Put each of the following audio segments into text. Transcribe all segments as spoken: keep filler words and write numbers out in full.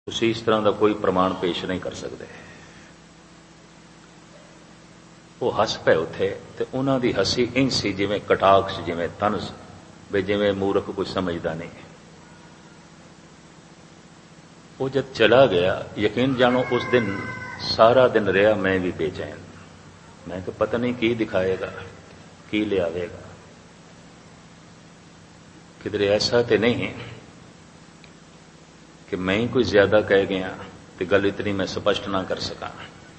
ਤੁਸੀਂ ਇਸ ਤਰ੍ਹਾਂ ਦਾ ਕੋਈ ਪ੍ਰਮਾਣ ਪੇਸ਼ ਨਹੀਂ ਕਰ ਸਕਦੇ। ਉਹ ਹੱਸ ਪਏ ਉੱਥੇ, ਤੇ ਉਹਨਾਂ ਦੀ ਹੱਸੀ ਇੰਝ ਸੀ ਜਿਵੇਂ ਕਟਾਕਸ਼, ਜਿਵੇਂ ਤਨਸ, ਵੀ ਜਿਵੇਂ ਮੂਰਖ ਕੁਝ ਸਮਝਦਾ ਨਹੀਂ। ਉਹ ਜਦ ਚਲਾ ਗਿਆ, ਯਕੀਨ ਜਾਣੋ ਉਸ ਦਿਨ ਸਾਰਾ ਦਿਨ ਰਿਹਾ ਮੈਂ ਵੀ ਬੇਚੈਨ। ਮੈਂ ਕਿਹਾ ਪਤਾ ਨਹੀਂ ਕੀ ਦਿਖਾਏਗਾ, ਕੀ ਲਿਆਵੇਗਾ। ਕਿਧਰੇ ਐਸਾ ਤੇ ਨਹੀਂ ਕਿ ਮੈਂ ਹੀ ਕੋਈ ਜ਼ਿਆਦਾ ਕਹਿ ਗਿਆ ਤੇ ਗੱਲ ਇਤਨੀ ਮੈਂ ਸਪਸ਼ਟ ਨਾ ਕਰ ਸਕਾਂ।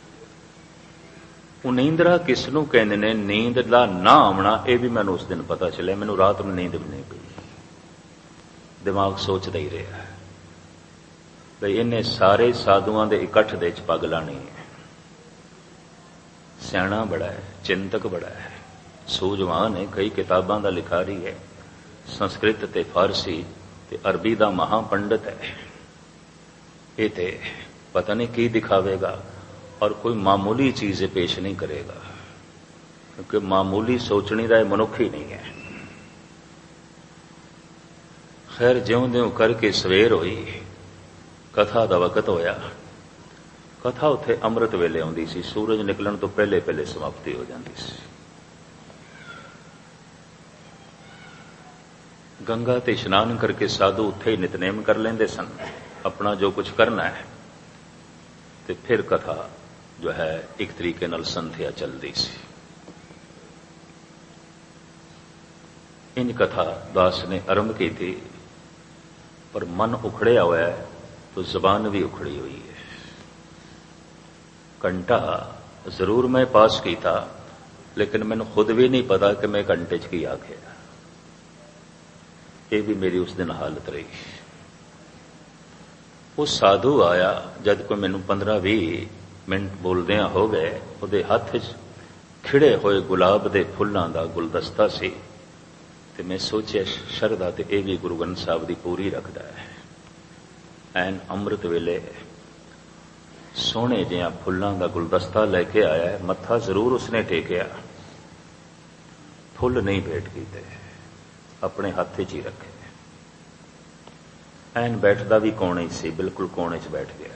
ਉਹ ਨੀਂਦਰਾ ਕਿਸ ਨੂੰ ਕਹਿੰਦੇ ਨੇ, ਨੀਂਦ ਦਾ ਨਾ ਆਉਣਾ, ਇਹ ਵੀ ਮੈਨੂੰ ਉਸ ਦਿਨ ਪਤਾ ਚੱਲਿਆ। ਮੈਨੂੰ ਰਾਤ ਨੂੰ ਨੀਂਦ ਵੀ ਨਹੀਂ ਪਈ, ਦਿਮਾਗ ਸੋਚਦਾ ਹੀ ਰਿਹਾ ਬਈ ਇਹਨੇ ਸਾਰੇ ਸਾਧੂਆਂ ਦੇ ਇਕੱਠ ਦੇ ਵਿੱਚ ਪੱਗ ਲਾਣੀ ਹੈ। ਸਿਆਣਾ ਬੜਾ ਹੈ, ਚਿੰਤਕ ਬੜਾ ਹੈ, ਸੂਝਵਾਨ ਹੈ, ਕਈ ਕਿਤਾਬਾਂ ਦਾ ਲਿਖਾਰੀ ਹੈ, ਸੰਸਕ੍ਰਿਤ ਤੇ ਫਾਰਸੀ ਤੇ ਅਰਬੀ ਦਾ ਮਹਾ ਪੰਡਤ ਹੈ। ਇਹ ਤੇ ਪਤਾ ਨਹੀਂ ਕੀ ਦਿਖਾਵੇਗਾ, ਔਰ ਕੋਈ ਮਾਮੂਲੀ ਚੀਜ਼ ਪੇਸ਼ ਨਹੀਂ ਕਰੇਗਾ, ਕਿਉਂਕਿ ਮਾਮੂਲੀ ਸੋਚਣੀ ਦਾ ਇਹ ਮਨੁੱਖ ਹੀ ਨਹੀਂ ਹੈ। ਖੈਰ, ਜਿਉਂ-ਜਿਉਂ ਕਰਕੇ ਸਵੇਰ ਹੋਈ, ਕਥਾ ਦਾ ਵਕਤ ਹੋਇਆ। ਕਥਾ ਉੱਥੇ ਅੰਮ੍ਰਿਤ ਵੇਲੇ ਆਉਂਦੀ ਸੀ, ਸੂਰਜ ਨਿਕਲਣ ਤੋਂ ਪਹਿਲੇ ਪਹਿਲੇ ਸਮਾਪਤੀ ਹੋ ਜਾਂਦੀ ਸੀ। ਗੰਗਾ ਤੇ ਇਸ਼ਨਾਨ ਕਰਕੇ ਸਾਧੂ ਉੱਥੇ ਹੀ ਨਿਤਨੇਮ ਕਰ ਲੈਂਦੇ ਸਨ, ਆਪਣਾ ਜੋ ਕੁਝ ਕਰਨਾ ਹੈ, ਤੇ ਫਿਰ ਕਥਾ ਜੋ ਹੈ ਇੱਕ ਤਰੀਕੇ ਨਾਲ ਸੰਥਿਆ ਚੱਲਦੀ ਸੀ। ਇੰਜ ਕਥਾ ਦਾਸ ਨੇ ਆਰੰਭ ਕੀਤੀ, ਪਰ ਮਨ ਉਖੜਿਆ ਹੋਇਆ ਹੈ तो ਜ਼ਬਾਨ ਵੀ ਉਖੜੀ ਹੋਈ ਹੈ। ਘੰਟਾ ਜ਼ਰੂਰ ਮੈਂ ਪਾਸ ਕੀਤਾ, ਲੇਕਿਨ ਮੈਨੂੰ ਖੁਦ ਵੀ ਨਹੀਂ ਪਤਾ ਕਿ ਮੈਂ ਘੰਟੇ 'ਚ ਕੀ ਆਖਿਆ। ਇਹ ਵੀ ਮੇਰੀ ਉਸ ਦਿਨ ਹਾਲਤ ਰਹੀ। ਉਹ ਸਾਧੂ ਆਇਆ, ਜਦ ਕੋਈ ਮੈਨੂੰ ਪੰਦਰਾਂ ਵੀਹ ਮਿੰਟ ਬੋਲਦਿਆਂ ਹੋ ਗਏ, ਉਹਦੇ ਹੱਥ 'ਚ ਖਿੜੇ ਹੋਏ ਗੁਲਾਬ ਦੇ ਫੁੱਲਾਂ ਦਾ ਗੁਲਦਸਤਾ ਸੀ, ਤੇ ਮੈਂ ਸੋਚਿਆ ਸ਼ਰਧਾ ਤੇ ਇਹ ਵੀ ਗੁਰੂ ਗ੍ਰੰਥ ਸਾਹਿਬ ਦੀ ਪੂਰੀ ਰੱਖਦਾ ਹੈ। ਐਨ ਅੰਮ੍ਰਿਤ ਵੇਲੇ ਸੋਹਣੇ ਜਿਹਾ ਫੁੱਲਾਂ ਦਾ ਗੁਲਦਸਤਾ ਲੈ ਕੇ ਆਇਆ। ਮੱਥਾ ਜ਼ਰੂਰ ਉਸਨੇ ਟੇਕਿਆ, ਫੁੱਲ ਨਹੀਂ ਭੇਟ ਕੀਤੇ, ਆਪਣੇ ਹੱਥ 'ਚ ਹੀ ਰੱਖੇ। ਐਨ ਬੈਠਦਾ ਵੀ ਕੋਣੇ 'ਚ ਸੀ, ਬਿਲਕੁਲ ਕੋਣੇ 'ਚ ਬੈਠ ਗਿਆ।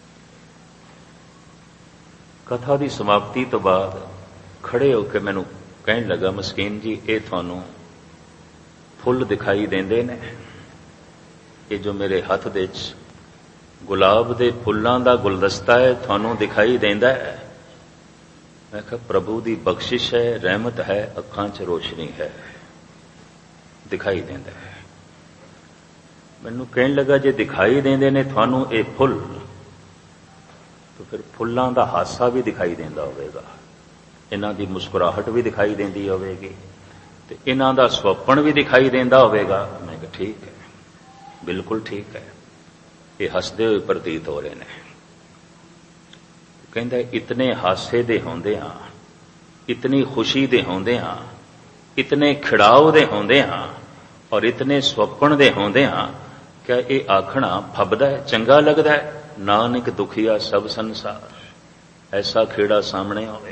ਕਥਾ ਦੀ ਸਮਾਪਤੀ ਤੋਂ ਬਾਅਦ ਖੜੇ ਹੋ ਕੇ ਮੈਨੂੰ ਕਹਿਣ ਲੱਗਾ, ਮਸਕੀਨ ਜੀ, ਇਹ ਤੁਹਾਨੂੰ ਫੁੱਲ ਦਿਖਾਈ ਦਿੰਦੇ ਨੇ? ਇਹ ਜੋ ਮੇਰੇ ਹੱਥ ਦੇ ਵਿੱਚ ਗੁਲਾਬ ਦੇ ਫੁੱਲਾਂ ਦਾ ਗੁਲਦਸਤਾ ਹੈ, ਤੁਹਾਨੂੰ ਦਿਖਾਈ ਦਿੰਦਾ ਹੈ? ਮੈਂ ਕਿਹਾ, ਪ੍ਰਭੂ ਦੀ ਬਖਸ਼ਿਸ਼ ਹੈ, ਰਹਿਮਤ ਹੈ, ਅੱਖਾਂ 'ਚ ਰੋਸ਼ਨੀ ਹੈ, ਦਿਖਾਈ ਦਿੰਦਾ ਹੈ। ਮੈਨੂੰ ਕਹਿਣ ਲੱਗਾ, ਜੇ ਦਿਖਾਈ ਦਿੰਦੇ ਨੇ ਤੁਹਾਨੂੰ ਇਹ ਫੁੱਲ, ਤਾਂ ਫਿਰ ਫੁੱਲਾਂ ਦਾ ਹਾਸਾ ਵੀ ਦਿਖਾਈ ਦਿੰਦਾ ਹੋਵੇਗਾ, ਇਹਨਾਂ ਦੀ ਮੁਸਕਰਾਹਟ ਵੀ ਦਿਖਾਈ ਦਿੰਦੀ ਹੋਵੇਗੀ, ਤੇ ਇਹਨਾਂ ਦਾ ਸੁਪਨ ਵੀ ਦਿਖਾਈ ਦਿੰਦਾ ਹੋਵੇਗਾ। ਮੈਂ ਕਿਹਾ, ਠੀਕ ਹੈ, ਬਿਲਕੁਲ ਠੀਕ ਹੈ, ਇਹ ਹੱਸਦੇ ਹੋਏ ਪ੍ਰਤੀਤ ਹੋ ਰਹੇ ਨੇ। ਕਹਿੰਦਾ, ਇਤਨੇ ਹਾਸੇ ਦੇ ਹੁੰਦੇ ਹਾਂ, ਇਤਨੀ ਖੁਸ਼ੀ ਦੇ ਹੁੰਦੇ ਹਾਂ, ਇਤਨੇ ਖਿੜਾਓ ਦੇ ਹੁੰਦੇ ਹਾਂ, ਔਰ ਇਤਨੇ ਸੁਪਨ ਦੇ ਹੁੰਦੇ ਹਾਂ, ਕਿ ਇਹ ਆਖਣਾ ਫੱਬਦਾ ਹੈ, ਚੰਗਾ ਲੱਗਦਾ ਹੈ? ਨਾਨਕ ਦੁਖੀਆ ਸਭ ਸੰਸਾਰ, ਐਸਾ ਖੇੜਾ ਸਾਹਮਣੇ ਹੋਵੇ,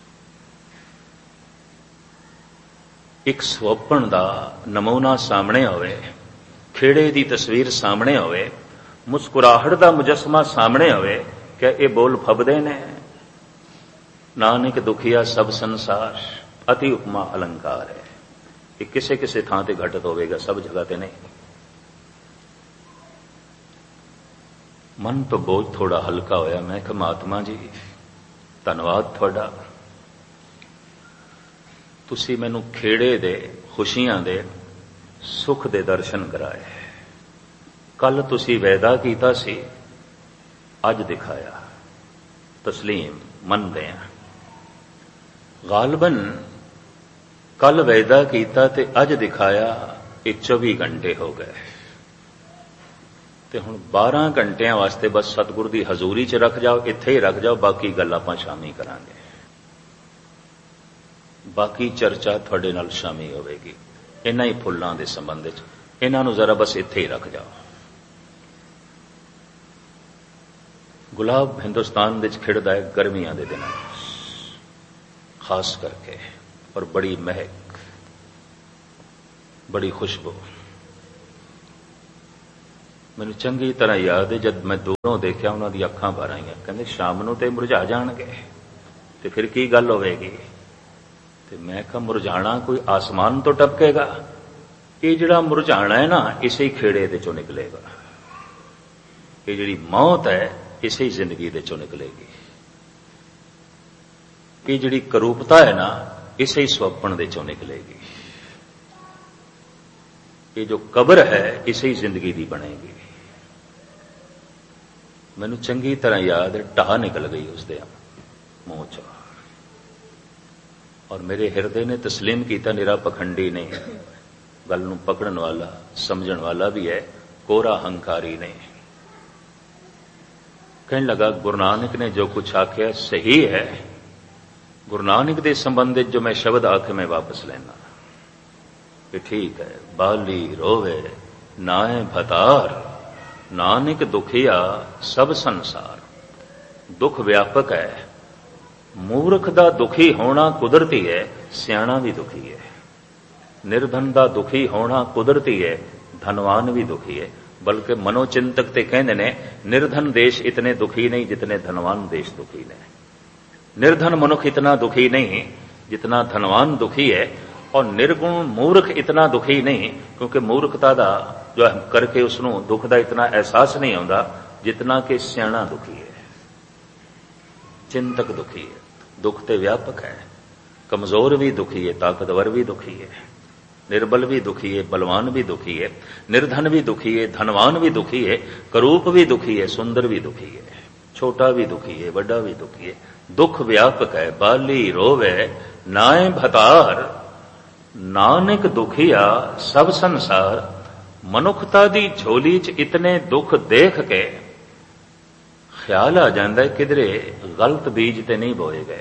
ਇੱਕ ਸੁਪਨ ਦਾ ਨਮੂਨਾ ਸਾਹਮਣੇ ਹੋਵੇ, ਖੇੜੇ ਦੀ ਤਸਵੀਰ ਸਾਹਮਣੇ ਹੋਵੇ, ਮੁਸਕਰਾਹਟ ਦਾ ਮੁਜਸਮਾ ਸਾਹਮਣੇ ਹੋਵੇ, ਕਿ ਇਹ ਬੋਲ ਫੱਬਦੇ ਨੇ? ਨਾਨਕ ਦੁਖੀਆ ਸਭ ਸੰਸਾਰ, ਅਤੀ ਉਪਮਾ ਅਲੰਕਾਰ ਹੈ। ਇਹ ਕਿਸੇ ਕਿਸੇ ਥਾਂ ਤੇ ਘਟਤ ਹੋਵੇਗਾ, ਸਭ ਜਗ੍ਹਾ ਤੇ ਨਹੀਂ। ਮਨ ਤੋਂ ਬੋਝ ਥੋੜਾ ਹਲਕਾ ਹੋਇਆ। ਮੈਂ ਕਿਹਾ, ਮਹਾਤਮਾ ਜੀ, ਧੰਨਵਾਦ ਤੁਹਾਡਾ, ਤੁਸੀਂ ਮੈਨੂੰ ਖੇੜੇ ਦੇ, ਖੁਸ਼ੀਆਂ ਦੇ, ਸੁਖ ਦੇ ਦਰਸ਼ਨ ਕਰਾਏ। ਕੱਲ ਤੁਸੀਂ ਵਾਅਦਾ ਕੀਤਾ ਸੀ, ਅੱਜ ਦਿਖਾਇਆ। ਤਸਲੀਮ ਮੰਨਦੇ ਹਾਂ। ਗਾਲਬਨ ਕੱਲ ਵਾਅਦਾ ਕੀਤਾ ਤੇ ਅੱਜ ਦਿਖਾਇਆ, ਇਹ ਚੌਵੀ ਘੰਟੇ ਹੋ ਗਏ, ਤੇ ਹੁਣ ਬਾਰਾਂ ਘੰਟਿਆਂ ਵਾਸਤੇ ਬਸ ਸਤਿਗੁਰ ਦੀ ਹਜ਼ੂਰੀ 'ਚ ਰੱਖ ਜਾਓ, ਇੱਥੇ ਹੀ ਰੱਖ ਜਾਓ, ਬਾਕੀ ਗੱਲ ਆਪਾਂ ਸ਼ਾਮੀ ਕਰਾਂਗੇ, ਬਾਕੀ ਚਰਚਾ ਤੁਹਾਡੇ ਨਾਲ ਸ਼ਾਮੀ ਹੋਵੇਗੀ। ਇਹਨਾਂ ਹੀ ਫੁੱਲਾਂ ਦੇ ਸੰਬੰਧ ਵਿੱਚ, ਇਹਨਾਂ ਨੂੰ ਜ਼ਰਾ ਬਸ ਇੱਥੇ ਹੀ ਰੱਖ ਜਾਓ। ਗੁਲਾਬ ਹਿੰਦੁਸਤਾਨ ਵਿੱਚ ਖਿੜਦਾ ਹੈ ਗਰਮੀਆਂ ਦੇ ਦਿਨਾਂ ਵਿੱਚ ਖਾਸ ਕਰਕੇ, ਔਰ ਬੜੀ ਮਹਿਕ, ਬੜੀ ਖੁਸ਼ਬੂ। ਮੈਨੂੰ ਚੰਗੀ ਤਰ੍ਹਾਂ ਯਾਦ ਹੈ ਜਦ ਮੈਂ ਦੂਰੋਂ ਦੇਖਿਆ ਉਹਨਾਂ ਦੀ ਅੱਖਾਂ ਭਰ ਆਈਆਂ। ਕਹਿੰਦੇ ਸ਼ਾਮ ਨੂੰ ਤੇ ਮੁਰਝਾ ਜਾਣਗੇ ਤੇ ਫਿਰ ਕੀ ਗੱਲ ਹੋਵੇਗੀ? ਤੇ ਮੈਂ ਕਿਹਾ ਮੁਰਝਾਣਾ ਕੋਈ ਆਸਮਾਨ ਤੋਂ ਟਪਕੇਗਾ? ਇਹ ਜਿਹੜਾ ਮੁਰਝਾਣਾ ਹੈ ਨਾ ਇਸੇ ਖੇੜੇ ਦੇ ਚੋਂ ਨਿਕਲੇਗਾ। ਇਹ ਜਿਹੜੀ ਮੌਤ ਹੈ ਇਸੇ ਜ਼ਿੰਦਗੀ ਦੇ ਚੋਂ ਨਿਕਲੇਗੀ। ਇਹ ਜਿਹੜੀ ਕਰੂਪਤਾ ਹੈ ਨਾ ਇਸੇ ਸੁਪਨ ਦੇ ਚੋਂ ਨਿਕਲੇਗੀ। ਇਹ ਜੋ ਕਬਰ ਹੈ ਇਸੇ ਜ਼ਿੰਦਗੀ ਦੀ ਬਣੇਗੀ। ਮੈਨੂੰ ਚੰਗੀ ਤਰ੍ਹਾਂ ਯਾਦ ਹੈ ਢਾਹ ਨਿਕਲ ਗਈ ਉਸਦੇ ਮੂੰਹ ਚੋਂ ਔਰ ਮੇਰੇ ਹਿਰਦੇ ਨੇ ਤਸਲੀਮ ਕੀਤਾ ਨਿਰਾ ਪਖੰਡੀ ਨਹੀਂ, ਗੱਲ ਨੂੰ ਪਕੜਨ ਵਾਲਾ ਸਮਝਣ ਵਾਲਾ ਵੀ ਹੈ, ਕੋਰਾ ਹੰਕਾਰੀ ਨਹੀਂ। ਕਹਿਣ ਲੱਗਾ ਗੁਰੂ ਨਾਨਕ ਨੇ ਜੋ ਕੁਛ ਆਖਿਆ ਸਹੀ ਹੈ। ਗੁਰੂ ਨਾਨਕ ਦੇ ਸੰਬੰਧਿਤ ਜੋ ਮੈਂ ਸ਼ਬਦ ਆਖੇ ਮੈਂ ਵਾਪਸ ਲੈਣਾ ਕਿ ਠੀਕ ਹੈ। ਬਾਲੀ ਰੋਵੇ ਨਾਏ ਭਤਾਰ, ਨਾਨਕ ਦੁਖੀਆ ਸਭ ਸੰਸਾਰ। ਦੁੱਖ ਵਿਆਪਕ ਹੈ। ਮੂਰਖ ਦਾ ਦੁਖੀ ਹੋਣਾ ਕੁਦਰਤੀ ਹੈ, ਸਿਆਣਾ ਵੀ ਦੁਖੀ ਹੈ। ਨਿਰਧਨ ਦਾ ਦੁਖੀ ਹੋਣਾ ਕੁਦਰਤੀ ਹੈ, ਧਨਵਾਨ ਵੀ ਦੁਖੀ ਹੈ। ਬਲਕਿ ਮਨੋਚਿੰਤਕ ਤੇ ਕਹਿੰਦੇ ਨੇ ਨਿਰਧਨ ਦੇਸ਼ ਇਤਨੇ ਦੁਖੀ ਨਹੀਂ ਜਿਤਨੇ ਧਨਵਾਨ ਦੇਸ਼ ਦੁਖੀ ਨੇ। निर्धन मनुख इतना दुखी नहीं जितना धनवान दुखी है, और निर्गुण मूर्ख इतना दुखी नहीं क्योंकि मूर्खता का जो करके उसनों दुख का इतना एहसास नहीं आता जितना कि सियाणा दुखी है, चिंतक दुखी है। दुख तो व्यापक है। कमजोर भी दुखी है, ताकतवर भी दुखी है, निर्बल भी दुखी है, बलवान भी दुखी है, निर्धन भी दुखी है, धनवान भी दुखी है, करूप भी दुखी है, सुंदर भी दुखी है, छोटा भी दुखी है, बड़ा भी दुखी है। दुख व्यापक है। बाली रोवे नाए भतार, नानक दुखिया सब संसार। मनुखता दी झोली च इतने दुख देख के ख्याल आ जाता है किधरे गलत बीज ते नहीं बोए गए।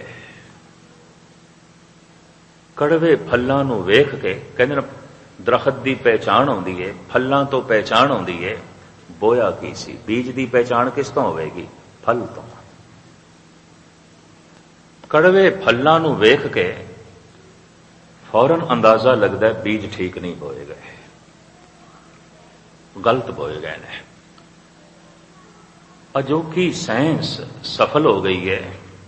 कड़वे फलों नूं वेख के कहंदे दरखत की पहचान आउंदी है, फलों तो पहचान आउंदी है, बोया की सी। बीज की पहचान किस तो होवेगी? फल तो। कड़वे फलों नूं वेख के फौरन अंदाजा लगता है बीज ठीक नहीं बोए गए, गलत बोए गए ने। अजोकी साइंस सफल हो गई है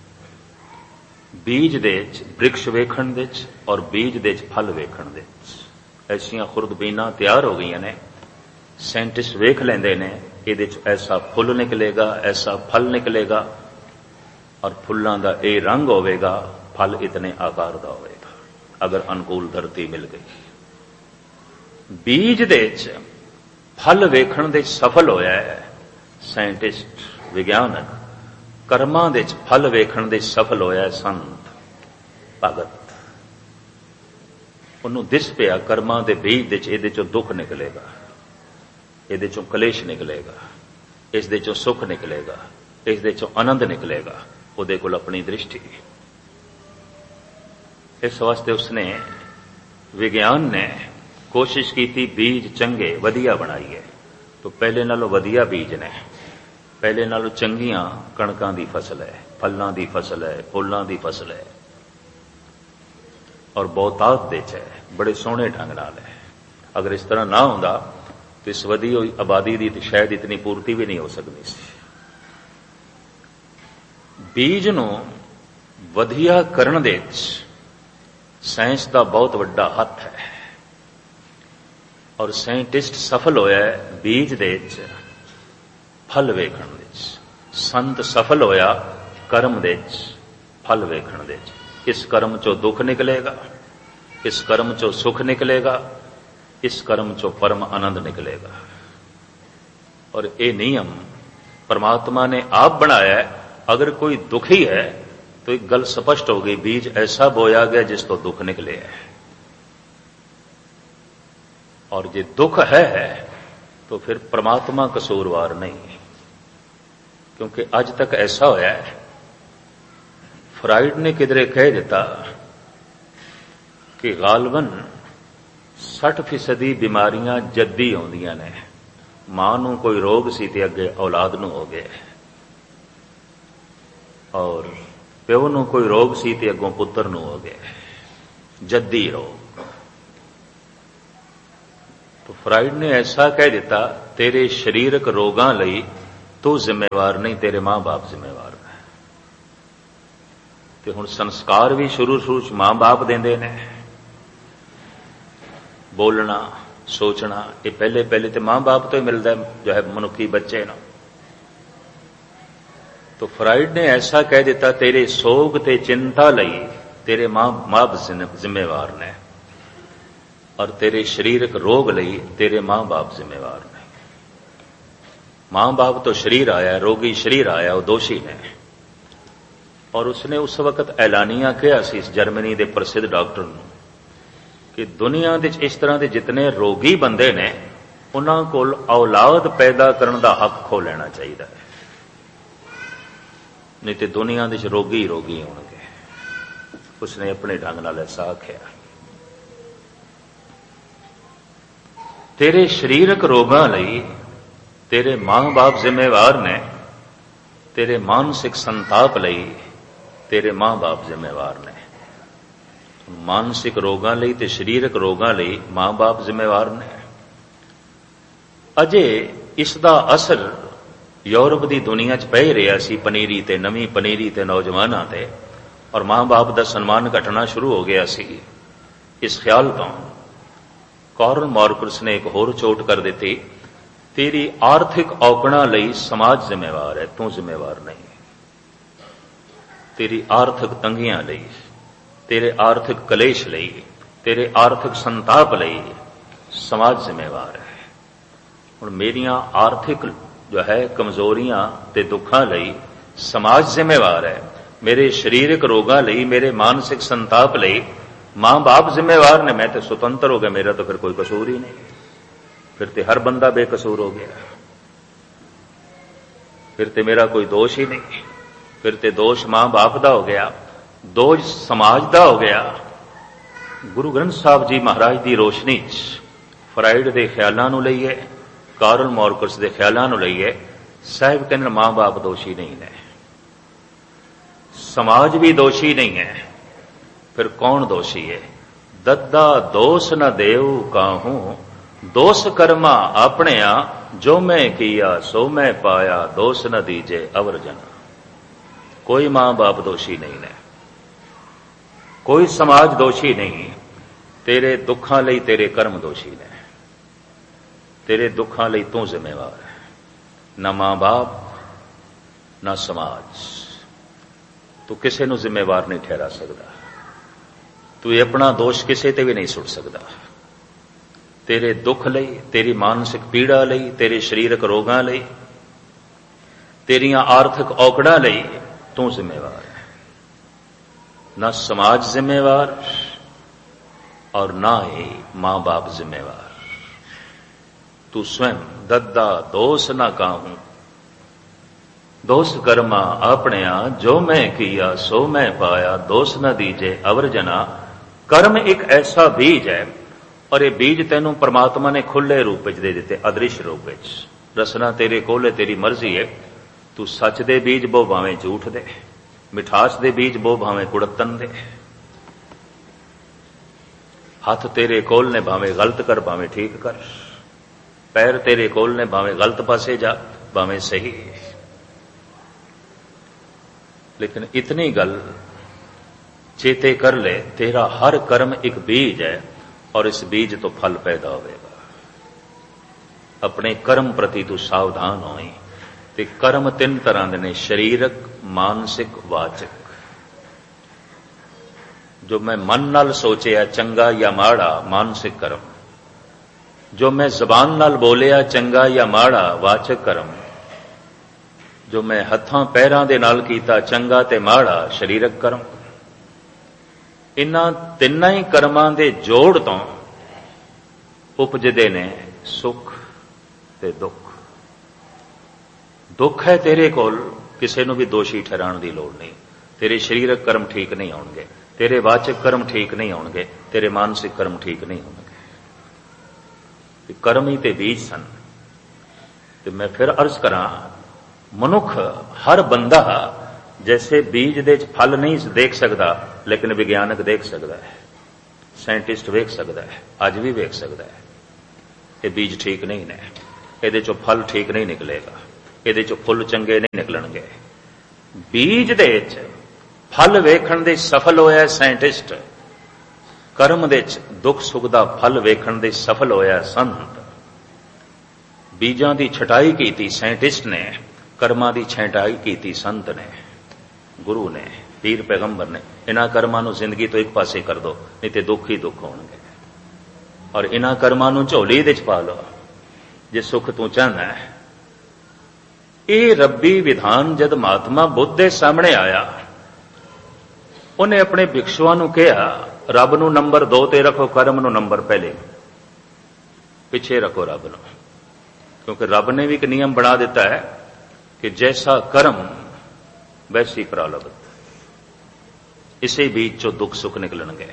बीज दे वृक्ष वेखण दे और बीज दे फल वेखण दे। ऐसियां खुर्दबीना तैयार हो गई ने। साइंटिस्ट वेख लेंदे ने इहदे च ऐसा फुल निकलेगा, ऐसा फल निकलेगा, और फुल्लां दा ये रंग होवेगा, फल इतने आकार दा होवेगा अगर अनुकूल धरती मिल गई। बीज दे च फल वेखण दे सफल होया है साइंटिस्ट विज्ञानक। कर्मां दे च फल वेखण दे सफल होया है संत भगत। उन्होंने दिस पिया कर्मां दे बीज दे च इहदे चों दुख निकलेगा, इहदे चों कलेश निकलेगा, इस दे चों सुख निकलेगा, इस दे चों आनंद निकलेगा। उहदे कोल अपनी दृष्टि। इस वास्ते उसने विज्ञान ने कोशिश की थी बीज चंगे वधिया बनाइए। तो पहले नालों वधिया बीज ने, पहले नालों चंगियां कणकां दी फसल है, फलों की फसल है, फुलों की फसल है, और बहुतात दे च है, बड़े सोहने ढंग नाल है। अगर इस तरह ना होंदा तो इस वधी हुई आबादी की तो शायद इतनी पूर्ति भी नहीं हो सकती सी। बीज नूं वधिया करन दे साइंस का बहुत वड्डा हथ है, और साइंटिस्ट सफल होया है बीज दे फल वेखण दे। संत सफल होया कर्म दे फल वेखण दे। इस कर्म चो दुख निकलेगा, इस कर्म चो सुख निकलेगा, इस कर्म चो परम आनंद निकलेगा। और ये नियम परमात्मा ने आप बनाया है। अगर कोई दुखी है तो एक गल स्पष्ट हो गई, बीज ऐसा बोया गया जिस तो दुख निकले है। और जे दुख है तो फिर परमात्मा कसूरवार नहीं, क्योंकि आज तक ऐसा होया है। फ्राइड ने किधरे कह दिता कि गालबन साठ फीसदी बीमारियां जद्दी आउंदियां ने। मां नूं कोई रोग सी ते अगे औलाद नूं हो गया, और प्यो नूं कोई रोग सी ते अगों पुत्र नूं हो गया, जद्दी रोग। तो फ्राइड ने ऐसा कह दिता तेरे शरीरक रोगां लई तू जिम्मेवार नहीं, तेरे मां बाप जिम्मेवार है। ते हुण संस्कार भी शुरू शुरू च मां बाप देंदे ने। बोलना सोचना ये पहले पहले तो मां बाप तो ही मिलता है, जो है मनुखी बच्चे ना। तो फ्राइड ने ऐसा कह दिता, तेरे सोग ते चिंता लई तेरे मां बाप जिम्मेवार ने, और तेरे शरीरक रोग लई तेरे मां बाप जिम्मेवार ने। मां बाप तो शरीर आया, रोगी शरीर आया, वो दोषी ने। और उसने उस वक्त ऐलानिया कहा सी जर्मनी के प्रसिद्ध डॉक्टर नूं कि दुनिया दे इस तरह के जितने रोगी बंदे ने उन्हां कोल औलाद पैदा करने का हक खो लेना चाहिए है, नहीं तो दुनिया दे रोगी रोगी होंगे। उसने अपने ढंग नाल ऐसा आख्या। तेरे शरीरक रोगां लई तेरे मां बाप जिम्मेवार ने, तेरे मानसिक संताप लई तेरे मां बाप जिम्मेवार ने। मानसिक रोगां लई ते शरीरक रोगां लई मां बाप जिम्मेवार ने। अजे इसका असर यूरोप की दुनिया च पै रहा सी, पनीरी ते नवी पनीरी ते नौजवानों ते, और मां बाप का सन्मान घटना शुरू हो गया सी। इस ख्याल तो कार्ल मार्क्स ने एक होर चोट कर दी, तेरी आर्थिक औकड़ा लई समाज जिम्मेवार है, तू जिम्मेवार नहीं। तेरी आर्थिक तंगियां लई, तेरे आर्थिक कलेश लई, तेरे आर्थिक संताप लई समाज जिम्मेवार है। हुण मेरियां आर्थिक जो है कमजोरियां ते दुखां लई समाज जिम्मेवार है, मेरे शरीरक रोगां लई, मेरे मानसिक संताप लई मां बाप जिम्मेवार ने। मैं तो स्वतंत्र हो गया, मेरा तो फिर कोई कसूर ही नहीं, फिर तो हर बंदा बेकसूर हो गया, फिर तो मेरा कोई दोष ही नहीं, फिर तो दोष मां बाप दा हो गया, दोष समाज दा हो गया। गुरु ग्रंथ साहब जी महाराज की रोशनी च फ्राइड के ख्यालों नूं लईए, कार्ल मार्क्स के ख्यालों नूं लईए, साहिब कहते मां बाप दोषी नहीं है, समाज भी दोषी नहीं है, फिर कौन दोषी है? दद्दा दोष न देव काहू, दोष कर्मा अपने आ, जो मैं किया सो मैं पाया, दोष न दीजे अवर जना। कोई मां बाप दोषी नहीं है, कोई समाज दोषी नहीं, तेरे दुखां लई तेरे कर्म दोषी ने, तेरे दुखां लई तू जिम्मेवार है, ना मां बाप ना समाज। तू किसी नूं जिम्मेवार नहीं ठहरा सकता, तू अपना दोष किसी ते भी नहीं सुट सकता। तेरे दुख लई, तेरी मानसिक पीड़ा लई, तेरे शरीरक रोगां लई, तेरियां आर्थिक औकड़ां लई तू जिम्मेवार है। ना समाज जिम्मेवार और ना ही मां बाप जिम्मेवार। तू स्वयं दद्दा दोष ना काहूं, दोष कर्मा अपने आ, जो मैं किया सो मैं पाया, दोष न दीजे अवर जना। कर्म एक ऐसा बीज है, और ये बीज तेनों परमात्मा ने खुले रूप में दे दिते, अदृश्य रूप में। रसना तेरे कोले, तेरी मर्जी है, तू सच दे बीज बो भावें झूठ दे, मिठास दे बीज बो भावें कुड़तन दे। हाथ तेरे कोल ने भावें गलत कर भावें ठीक कर, पैर तेरे कोल ने भावें गलत पासे जा भावें सही। लेकिन इतनी गल चेते कर ले, तेरा हर कर्म एक बीज है, और इस बीज तो फल पैदा होगा। अपने कर्म प्रति तू सावधान होई। ते कर्म तीन तरह के ने, शरीरक, मानसिक, वाचक। जो मैं मन नाल सोचिया चंगा या माड़ा, मानसिक कर्म। जो मैं जबान नाल बोलिया चंगा या माड़ा, वाचक कर्म। जो मैं हत्थां पैरां दे नाल कीता चंगा ते माड़ा, शरीरक कर्म। इन्हां तिन्नां ही कर्मां दे जोड़ तो उपजदे ने सुख ते दुख। दुख है तेरे कोल, किसी नूं भी दोषी ठहराने की लोड़ नहीं। तेरे शरीरक कर्म ठीक नहीं होणगे, तेरे वाचक कर्म ठीक नहीं होणगे, तेरे मानसिक कर्म ठीक नहीं होणगे। कर्म ही ते बीज सन। ते मैं फिर अर्ज करा, मनुख हर बंदा जैसे बीज दे फल नहीं देख सकता, लेकिन विज्ञानक देख सकता है, साइंटिस्ट वेख सकता है, अज भी वेख सकता है। ये बीज ठीक नहीं ने, ਇਹਦੇ ਚੋਂ ਫਲ ਠੀਕ ਨਹੀਂ ਨਿਕਲੇਗਾ, ਇਹਦੇ ਚੋਂ ਫੁੱਲ ਚੰਗੇ ਨਹੀਂ ਨਿਕਲਣਗੇ। ਬੀਜ ਦੇ ਵਿੱਚ ਫਲ ਵੇਖਣ ਦੇ ਸਫਲ ਹੋਇਆ ਸਾਇੰਟਿਸਟ, ਕਰਮ ਦੇ ਵਿੱਚ ਦੁੱਖ ਸੁੱਖ ਦਾ ਫਲ ਵੇਖਣ ਦੇ ਸਫਲ ਹੋਇਆ ਸੰਤ। ਬੀਜਾਂ ਦੀ ਛਟਾਈ ਕੀਤੀ ਸਾਇੰਟਿਸਟ ਨੇ, ਕਰਮਾਂ ਦੀ ਛਟਾਈ ਕੀਤੀ ਸੰਤ ਨੇ, ਗੁਰੂ ਨੇ, ਪੀਰ ਪੈਗੰਬਰ ਨੇ। ਇਹਨਾਂ ਕਰਮਾਂ ਨੂੰ ਜ਼ਿੰਦਗੀ ਤੋਂ ਇੱਕ ਪਾਸੇ ਕਰ ਦੋ, ਨਹੀਂ ਤੇ ਦੁੱਖ ਹੀ ਦੁੱਖ ਹੋਣਗੇ। ਔਰ ਇਹਨਾਂ ਕਰਮਾਂ ਨੂੰ ਝੋਲੀ ਦੇ ਚ ਪਾ ਲਓ ਜੇ ਸੁੱਖ ਤੂੰ ਚਾਹੁੰਦਾ ਹੈ। ਇਹ ਰੱਬੀ ਵਿਧਾਨ ਜਦ ਮਹਾਤਮਾ ਬੁੱਧ ਦੇ ਸਾਹਮਣੇ ਆਇਆ, ਉਹਨੇ ਆਪਣੇ ਭਿਕਸ਼ੂਆਂ ਨੂੰ ਕਿਹਾ, ਰੱਬ ਨੂੰ ਨੰਬਰ ਦੋ ਤੇ ਰੱਖੋ, ਕਰਮ ਨੂੰ ਨੰਬਰ ਪਹਿਲੇ ਪਿੱਛੇ ਰੱਖੋ ਰੱਬ ਨੂੰ। ਕਿਉਂਕਿ ਰੱਬ ਨੇ ਵੀ ਇੱਕ ਨਿਯਮ ਬਣਾ ਦਿੱਤਾ ਹੈ ਕਿ ਜੈਸਾ ਕਰਮ ਵੈਸੀ ਪ੍ਰਾਲਬਧ। ਇਸੇ ਬੀਚ ਚੋਂ ਦੁੱਖ ਸੁੱਖ ਨਿਕਲਣਗੇ।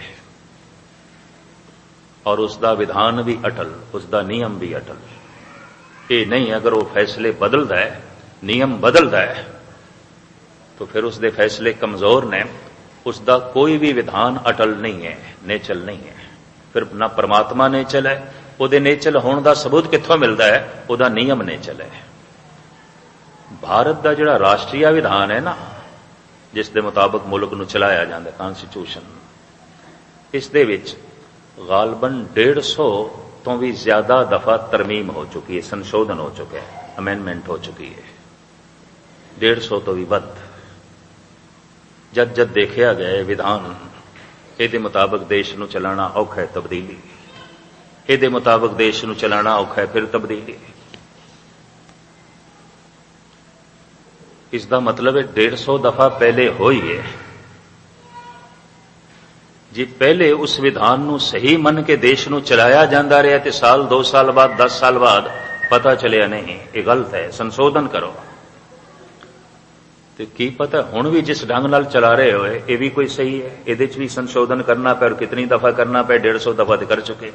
ਔਰ ਉਸ ਦਾ ਵਿਧਾਨ ਵੀ ਅਟਲ, ਉਸ ਦਾ ਨਿਯਮ ਵੀ ਅਟਲ। ਇਹ ਨਹੀਂ ਅਗਰ ਉਹ ਫੈਸਲੇ ਬਦਲਦਾ ਹੈ, ਨਿਯਮ ਬਦਲਦਾ ਹੈ, ਤਾਂ ਫਿਰ ਉਸ ਦੇ ਫੈਸਲੇ ਕਮਜ਼ੋਰ ਨੇ। ਉਸ ਦਾ ਕੋਈ ਵੀ ਵਿਧਾਨ ਅਟਲ ਨਹੀਂ ਹੈ, ਨੇਚਲ ਨਹੀਂ ਹੈ। ਫਿਰ ਨਾ ਪਰਮਾਤਮਾ ਨੇਚਲ ਹੈ, ਉਹਦੇ ਨੇਚਲ ਹੋਣ ਦਾ ਸਬੂਤ ਕਿੱਥੋਂ ਮਿਲਦਾ ਹੈ? ਉਹਦਾ ਨਿਯਮ ਨੇਚਲ ਹੈ। ਭਾਰਤ ਦਾ ਜਿਹੜਾ ਰਾਸ਼ਟਰੀ ਵਿਧਾਨ ਹੈ ਨਾ, ਜਿਸ ਦੇ ਮੁਤਾਬਕ ਮੁਲਕ ਨੂੰ ਚਲਾਇਆ ਜਾਂਦਾ, ਕਨਸਟੀਟਿਊਸ਼ਨ, ਇਸ ਦੇ ਵਿੱਚ ਗਾਲਬਨ ਡੇਢ ਸੌ ਤੋਂ ਵੀ ਜ਼ਿਆਦਾ ਦਫਾ ਤਰਮੀਮ ਹੋ ਚੁੱਕੀ ਹੈ, ਸੰਸ਼ੋਧਨ ਹੋ ਚੁੱਕਾ ਹੈ, ਅਮੈਂਡਮੈਂਟ ਹੋ ਚੁੱਕੀ ਹੈ। ਡੇਢ ਸੌ ਤੋਂ ਵੀ ਵੱਧ। ਜਦ ਜਦ ਦੇਖਿਆ ਗਿਆ ਵਿਧਾਨ, ਇਹਦੇ ਮੁਤਾਬਕ ਦੇਸ਼ ਨੂੰ ਚਲਾਉਣਾ ਔਖਾ ਹੈ, ਤਬਦੀਲੀ, ਇਹਦੇ ਮੁਤਾਬਕ ਦੇਸ਼ ਨੂੰ ਚਲਾਉਣਾ ਔਖਾ ਹੈ, ਫਿਰ ਤਬਦੀਲੀ। ਇਸ ਦਾ ਮਤਲਬ ਹੈ ਡੇਢ ਸੌ ਦਫਾ ਪਹਿਲੇ ਹੋਈ ਹੈ। ਜੇ ਪਹਿਲੇ ਉਸ ਵਿਧਾਨ ਨੂੰ ਸਹੀ ਮੰਨ ਕੇ ਦੇਸ਼ ਨੂੰ ਚਲਾਇਆ ਜਾਂਦਾ ਰਿਹਾ ਤੇ ਸਾਲ ਦੋ ਸਾਲ ਬਾਅਦ ਦਸ ਸਾਲ ਬਾਅਦ ਪਤਾ ਚੱਲਿਆ ਨਹੀਂ ਇਹ ਗਲਤ ਹੈ, ਸੰਸ਼ੋਧਨ ਕਰੋ, ਤੇ ਕੀ ਪਤਾ ਹੁਣ ਵੀ ਜਿਸ ਢੰਗ ਨਾਲ ਚਲਾ ਰਹੇ ਹੋਏ ਇਹ ਵੀ ਕੋਈ ਸਹੀ ਹੈ, ਇਹਦੇ ਚ ਵੀ ਸੰਸ਼ੋਧਨ ਕਰਨਾ ਪਏ। ਔਰ ਕਿਤਨੀ ਦਫਾ ਕਰਨਾ ਪਏ? ਡੇਢ ਸੌ ਦਫਾ ਤੇ ਕਰ ਚੁੱਕੇ।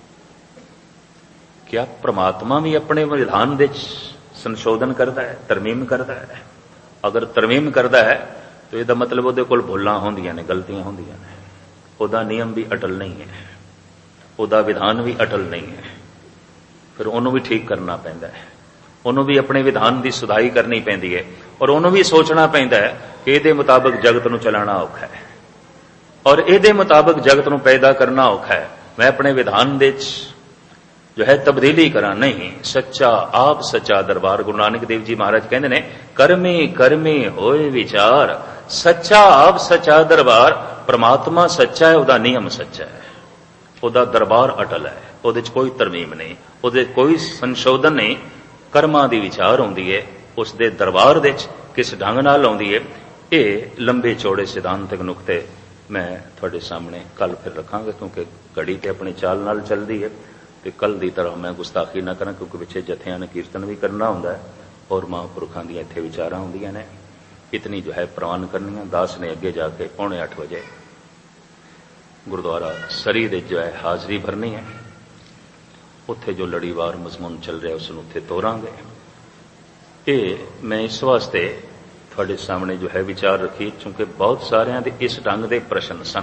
ਕਿਆ ਪ੍ਰਮਾਤਮਾ ਵੀ ਆਪਣੇ ਵਿਧਾਨ ਦੇ ਸੰਸ਼ੋਧਨ ਕਰਦਾ ਹੈ, ਤਰਮੀਮ ਕਰਦਾ ਹੈ? ਅਗਰ ਤਰਮੀਮ ਕਰਦਾ ਹੈ ਤਾਂ ਇਹਦਾ ਮਤਲਬ ਉਹਦੇ ਕੋਲ ਭੁੱਲਾਂ ਹੁੰਦੀਆਂ ਨੇ, ਗਲਤੀਆਂ ਹੁੰਦੀਆਂ ਨੇ। ਉਹਦਾ ਨਿਯਮ ਵੀ ਅਟਲ ਨਹੀਂ ਹੈ, ਉਹਦਾ ਵਿਧਾਨ ਵੀ ਅਟਲ ਨਹੀਂ ਹੈ। ਫਿਰ ਉਹਨੂੰ ਵੀ ਠੀਕ ਕਰਨਾ ਪੈਂਦਾ ਹੈ, ਉਹਨੂੰ ਵੀ ਆਪਣੇ ਵਿਧਾਨ ਦੀ ਸੁਧਾਈ ਕਰਨੀ ਪੈਂਦੀ ਹੈ। ਔਰ ਉਹਨੂੰ ਵੀ ਸੋਚਣਾ ਪੈਂਦਾ ਹੈ ਕਿ ਇਹਦੇ ਮੁਤਾਬਕ ਜਗਤ ਨੂੰ ਚਲਾਉਣਾ ਔਖਾ ਹੈ, ਔਰ ਇਹਦੇ ਮੁਤਾਬਕ ਜਗਤ ਨੂੰ ਪੈਦਾ ਕਰਨਾ ਔਖਾ ਹੈ। ਮੈਂ ਆਪਣੇ ਵਿਧਾਨ ਦੇ ਵਿੱਚ ਜੋ ਹੈ ਤਬਦੀਲੀ ਕਰਾਂ। ਨਹੀਂ, ਸੱਚਾ ਆਪ ਸੱਚਾ ਦਰਬਾਰ। ਗੁਰੂ ਨਾਨਕ ਦੇਵ ਜੀ ਮਹਾਰਾਜ ਕਹਿੰਦੇ ਨੇ, ਕਰਮੀ ਕਰਮੀ ਹੋਏ ਵਿਚਾਰ, ਸੱਚਾ ਆਪ ਸੱਚਾ ਦਰਬਾਰ। ਪਰਮਾਤਮਾ ਸੱਚਾ ਹੈ, ਉਹਦਾ ਨਿਯਮ ਸੱਚਾ ਹੈ, ਉਹਦਾ ਦਰਬਾਰ ਅਟਲ ਹੈ, ਉਹਦੇ ਚ ਕੋਈ ਤਰਮੀਮ ਨਹੀਂ, ਉਹਦੇ ਕੋਈ ਸੰਸ਼ੋਧਨ ਨਹੀਂ। ਕਰਮਾਂ ਦੀ ਵਿਚਾਰ ਹੁੰਦੀ ਹੈ, ਉਸ ਦੇ ਦਰਬਾਰ ਦੇ ਵਿੱਚ ਕਿਸ ਢੰਗ ਨਾਲ ਆਉਂਦੀ ਹੈ। ਇਹ ਲੰਬੇ ਚੌੜੇ ਸਿਧਾਂਤਕ ਨੁਕਤੇ ਮੈਂ ਤੁਹਾਡੇ ਸਾਹਮਣੇ ਕੱਲ ਫਿਰ ਰੱਖਾਂਗਾ, ਕਿਉਂਕਿ ਘੜੀ ਤੇ ਆਪਣੀ ਚਾਲ ਨਾਲ ਚੱਲਦੀ ਹੈ ਤੇ ਕੱਲ ਦੀ ਤਰ੍ਹਾਂ ਮੈਂ ਗੁਸਤਾਖੀ ਨਾ ਕਰਾਂ, ਕਿਉਂਕਿ ਪਿੱਛੇ ਜਥਿਆਂ ਨੇ ਕੀਰਤਨ ਵੀ ਕਰਨਾ ਹੁੰਦਾ ਹੈ ਔਰ ਮਹਾਂਪੁਰਖਾਂ ਦੀਆਂ ਇੱਥੇ ਵਿਚਾਰਾਂ ਹੁੰਦੀਆਂ ਨੇ। ਇਤਨੀ ਜੋ ਹੈ ਪ੍ਰਵਾਨ ਕਰਨੀਆਂ। ਦਾਸ ਨੇ ਅੱਗੇ ਜਾ ਕੇ ਪੌਣੇ ਅੱਠ ਵਜੇ ਗੁਰਦੁਆਰਾ ਸਰੀ ਦੇ ਜੋ ਹੈ ਹਾਜ਼ਰੀ ਭਰਨੀ ਹੈ। ਉੱਥੇ ਜੋ ਲੜੀਵਾਰ ਮਜ਼ਮੂਨ ਚੱਲ ਰਿਹਾ ਉਸ ਨੂੰ ਉੱਥੇ ਤੋਰਾਂਗੇ। ਇਹ ਮੈਂ ਇਸ ਵਾਸਤੇ ਤੁਹਾਡੇ ਸਾਹਮਣੇ ਜੋ ਹੈ ਵਿਚਾਰ ਰੱਖੀ, ਕਿਉਂਕਿ ਬਹੁਤ ਸਾਰਿਆਂ ਦੇ ਇਸ ਢੰਗ ਦੇ ਪ੍ਰਸ਼ਨ ਸਨ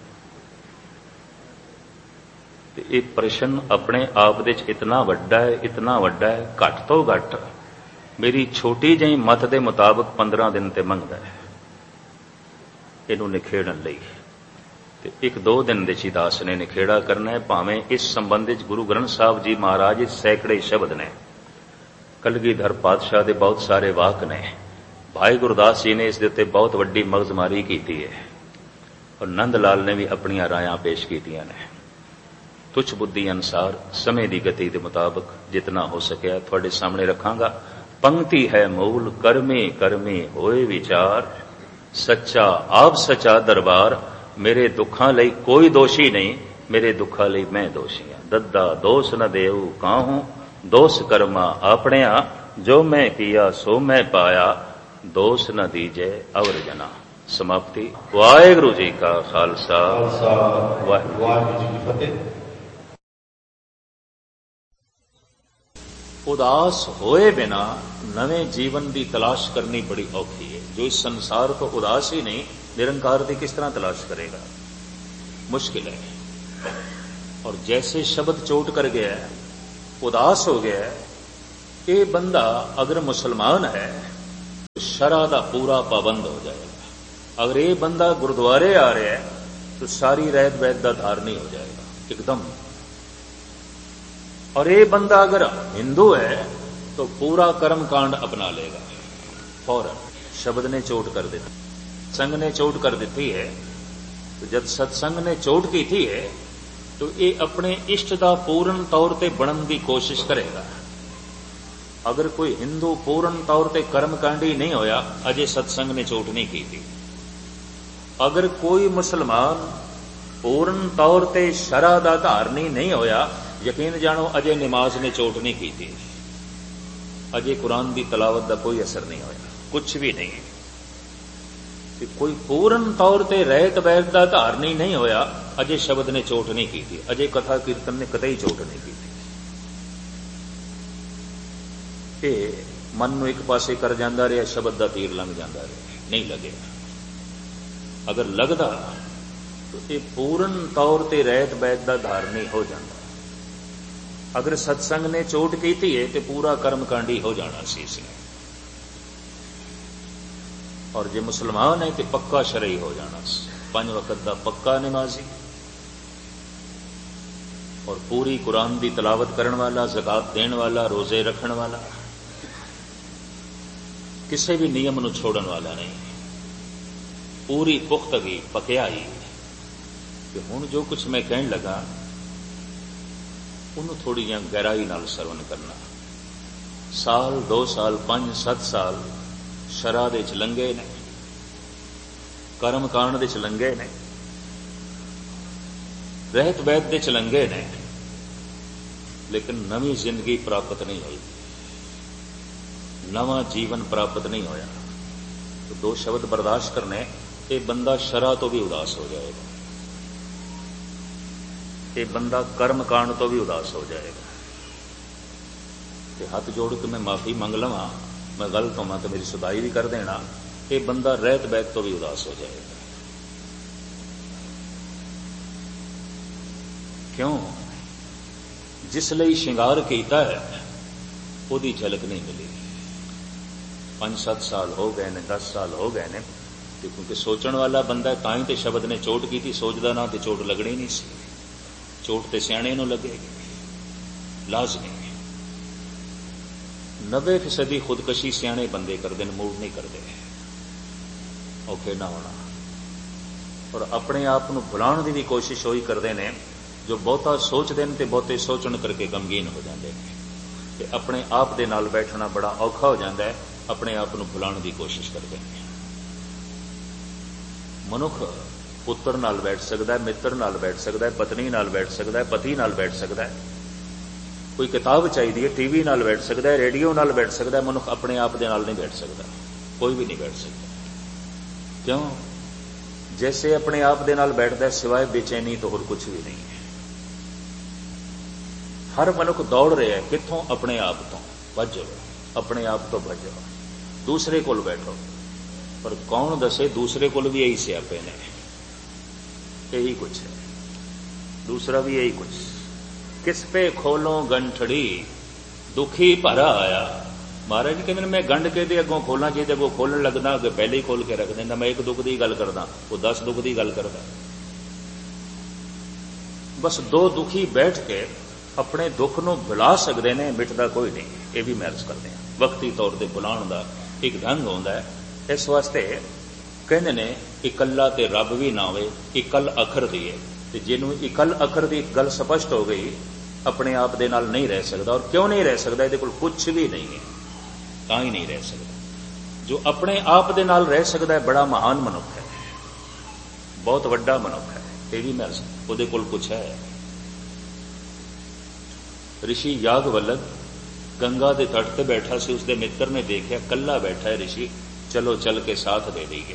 ਤੇ ਇਹ ਪ੍ਰਸ਼ਨ ਆਪਣੇ ਆਪ ਦੇ ਚ ਇਤਨਾ ਵੱਡਾ ਹੈ, ਇਤਨਾ ਵੱਡਾ ਹੈ, ਘੱਟ ਤੋਂ ਘੱਟ ਮੇਰੀ ਛੋਟੀ ਜਿਹੀ ਮਤ ਦੇ ਮੁਤਾਬਕ ਪੰਦਰਾਂ ਦਿਨ ਤੇ ਮੰਗਦਾ ਹੈ ਇਹਨੂੰ ਨਿਖੇੜਨ ਲਈ। ਤੇ ਇੱਕ ਦੋ ਦਿਨ ਦੇ ਚ ਦਾਸ ਨੇ ਨਿਖੇੜਾ ਕਰਨਾ ਹੈ। ਭਾਵੇਂ ਇਸ ਸੰਬੰਧ ਵਿੱਚ ਗੁਰੂ ਗ੍ਰੰਥ ਸਾਹਿਬ ਜੀ ਮਹਾਰਾਜ ਸੈਂਕੜੇ ਸ਼ਬਦ ਨੇ, ਕਲਗੀਧਰ ਪਾਤਸ਼ਾਹ ਦੇ ਬਹੁਤ ਸਾਰੇ ਵਾਕ ਨੇ, ਭਾਈ ਗੁਰਦਾਸ ਜੀ ਨੇ ਇਸ ਦੇ ਉੱਤੇ ਬਹੁਤ ਵੱਡੀ ਮਗਜ਼ਮਾਰੀ ਕੀਤੀ ਹੈ ਔਰ ਨੰਦ ਲਾਲ ਨੇ ਵੀ ਆਪਣੀਆਂ ਰਾਇਆਂ ਪੇਸ਼ ਕੀਤੀਆਂ ਨੇ। ਤੁਛ ਬੁੱਧੀ ਅਨੁਸਾਰ ਸਮੇਂ ਦੀ ਗਤੀ ਦੇ ਮੁਤਾਬਕ ਜਿਤਨਾ ਹੋ ਸਕਿਆ ਤੁਹਾਡੇ ਸਾਹਮਣੇ ਰੱਖਾਂਗਾ। ਪੰਕਤੀ ਹੈ ਮੂਲ, ਕਰਮੇ ਕਰਮੇ ਹੋਏ ਵਿਚਾਰ, ਸੱਚਾ ਆਪ ਸੱਚਾ ਦਰਬਾਰ। ਮੇਰੇ ਦੁੱਖਾਂ ਲਈ ਕੋਈ ਦੋਸ਼ੀ ਨਹੀਂ, ਮੇਰੇ ਦੁੱਖਾਂ ਲਈ ਮੈਂ ਦੋਸ਼ੀ ਹਾਂ। ਦੱਦਾ ਦੋਸ਼ ਨ ਦੇਉ ਕਾਹੂੰ, ਦੋਸ਼ ਕਰਮਾ ਆਪਣਿਆ, ਜੋ ਮੈਂ ਕੀਆ ਸੋ ਮੈਂ ਪਾਇਆ, ਦੋਸ਼ ਨ ਦੀਜੈ ਅਵਰ ਜਨਾ। ਸਮਾਪਤੀ। ਵਾਹਿਗੁਰੂ ਜੀ ਕਾ ਖਾਲਸਾ, ਵਾਹਿਗੁਰੂ ਜੀ ਕੀ ਫਤਿਹ। ਉਦਾਸ ਹੋਏ ਬਿਨਾ ਨਵੇਂ ਜੀਵਨ ਦੀ ਤਲਾਸ਼ ਕਰਨੀ ਬੜੀ ਔਖੀ ਹੈ। ਜੋ ਇਸ ਸੰਸਾਰ ਤੋਂ ਉਦਾਸ ਹੀ ਨਹੀਂ, ਨਿਰੰਕਾਰ ਦੀ ਕਿਸ ਤਰ੍ਹਾਂ ਤਲਾਸ਼ ਕਰੇਗਾ? ਮੁਸ਼ਕਿਲ है। और जैसे शब्द चोट कर गया है, उदास हो गया है, ये बंदा अगर मुसलमान है तो शरा का पूरा पाबंद हो जाएगा। अगर ये बंदा गुरुद्वारे आ रहा है तो सारी रहत वैद का धारणी हो जाएगा एकदम। और ये बंदा अगर हिंदू है तो पूरा कर्म कांड अपना लेगा फौरन। शब्द ने चोट कर दी, संग ने चोट कर दी है, तो जब सत्संग ने चोट की थी है तो ये अपने इष्ट का पूर्ण तौर पर बनने की कोशिश करेगा। अगर कोई हिंदू पूर्ण तौर पर कर्मकांडी नहीं होया, अजय सत्संग ने चोट नहीं की थी। अगर कोई मुसलमान पूर्ण तौर पर शरा दा धारनी नहीं होया, यकीन जानो अजय नमाज ने चोट नहीं की थी। अजय कुरान की तलावत का कोई असर नहीं होया, कुछ भी नहीं। कोई पूर्ण तौर पर रहत वैद का धारनी नहीं होया, अजय शब्द ने चोट नहीं की थी। अजय कथा कीर्तन ने कतई चोट नहीं की थी। ये मन नूं एक पासे कर जांदा रहा, शब्द का तीर लंघ जांदा रहा, नहीं लगे। अगर लगदा तो ये पूर्ण तौर पर रहत वैद का धारनी हो जाता। अगर सत्संग ने चोट की थी है तो पूरा कर्मकांडी हो जाना सी इसने। और जे मुसलमान है तो पक्का शरई हो जाना, पंज वक्त का पक्का नमाजी और पूरी कुरान की तलावत करने वाला, ज़कात देने वाला, रोजे रखने वाला, किसी भी नियम नूं छोड़न वाला नहीं। पूरी पुख्तगी पक्याई कि हुण जो कुछ मैं कहन लगा उन्होंने थोड़ी जी गहराई नाल सरवण करना। साल दो साल पांच सत्त साल शरा दे च लंघे ने, कर्म कांड दे च लंघे ने, रहत वैद दे च लंघे ने, लेकिन नवी जिंदगी प्राप्त नहीं हुई, नवा जीवन प्राप्त नहीं होया। तो दो शब्द बर्दाश्त करने, ये बंदा शरा तो भी उदास हो जाएगा, ये बंदा कर्म कांड तो भी उदास हो जाएगा। हाथ जोड़ के मैं माफी मंग लवा, मैं गलत होवा तो मेरी सुधाई भी कर देना। ये बंदा रहत वैद तो भी उदास हो जाएगा। क्यों? जिस लिए श्रृंगार किया है उसकी झलक नहीं मिली। पांच सत्त साल हो गए ने, दस साल हो गए ने, क्योंकि सोचण वाला बंदा ताई तो शब्द ने चोट की थी, सोचदा ना तो चोट लगनी नहीं सी। चोट तो सियाणे नूं लगेगी लाजमी। नब्बे फीसदी खुदकशी सियाणे बंदे करते हैं, मूड नहीं करते, औखे ना होना। और अपने आप को भुलाने की भी कोशिश वही करते हैं जो बहुता सोचते हैं, तो बहुते सोचण करके गमगीन हो जाते हैं। अपने आप के नाल बैठना बड़ा औखा हो जाता है, अपने आप को भुलाने की कोशिश करते हैं। मनुख पुत्र नाल बैठ सकता है, मित्र नाल बैठ सकता है, पत्नी नाल बैठ सकता है, पति नाल बैठ सकता है, कोई किताब चाहिए टीवी नाल बैठ सकता है, रेडियो नाल बैठ सकता है। मनुख अपने आप दे नाल नहीं बैठ सकता, कोई भी नहीं बैठ सकता। क्यों? जैसे अपने आप दे नाल बैठता है, सिवाय बेचैनी तो होर कुछ भी नहीं है। हर मनुख दौड़ रहा है कित्थों? अपने आप तो भजो, अपने आप तो भजो, दूसरे कोल बैठो। पर कौन दसे दूसरे कोल भी यही सियापे ने, यही कुछ है, दूसरा भी यही कुछ। किस पे खोलो गंठड़ी दुखी भरा आया। महाराज जी कहते मैं गंढ के अगों खोलना चाहिए, अगों खोलन लगना अगे पहले ही खोल के रख देना। मैं एक दुख की गल करदा, वो दस दुख की गल करदा। बस दो दुखी बैठ के अपने दुख नूं भुला सकते हैं, मिटदा कोई नहीं। ये भी मैं अर्ज करते हैं, वक्ती तौर पर भुलाण का एक ढंग होंदा है। इस वास्ते कहते ने इकल्ला ते रब भी ना होवे, इकल अखर दी है। ते जिन्हों इकल अखर की गल स्पष्ट हो गई, अपने आप दे नाल नहीं रह सकता। और क्यों नहीं रह सकता? ये कुछ भी नहीं है, तां ही नहीं रह सकता। जो अपने आप दे नाल रह सकता है बड़ा महान मनुख है, बहुत वड्डा मनुख है। ये भी मैं उहदे कोल कुछ है। ऋषि यागवल्लभ गंगा के तट पर बैठा सी, उसके मित्र ने देखा कल्ला बैठा है ऋषि, चलो चल के साथ दे दईए।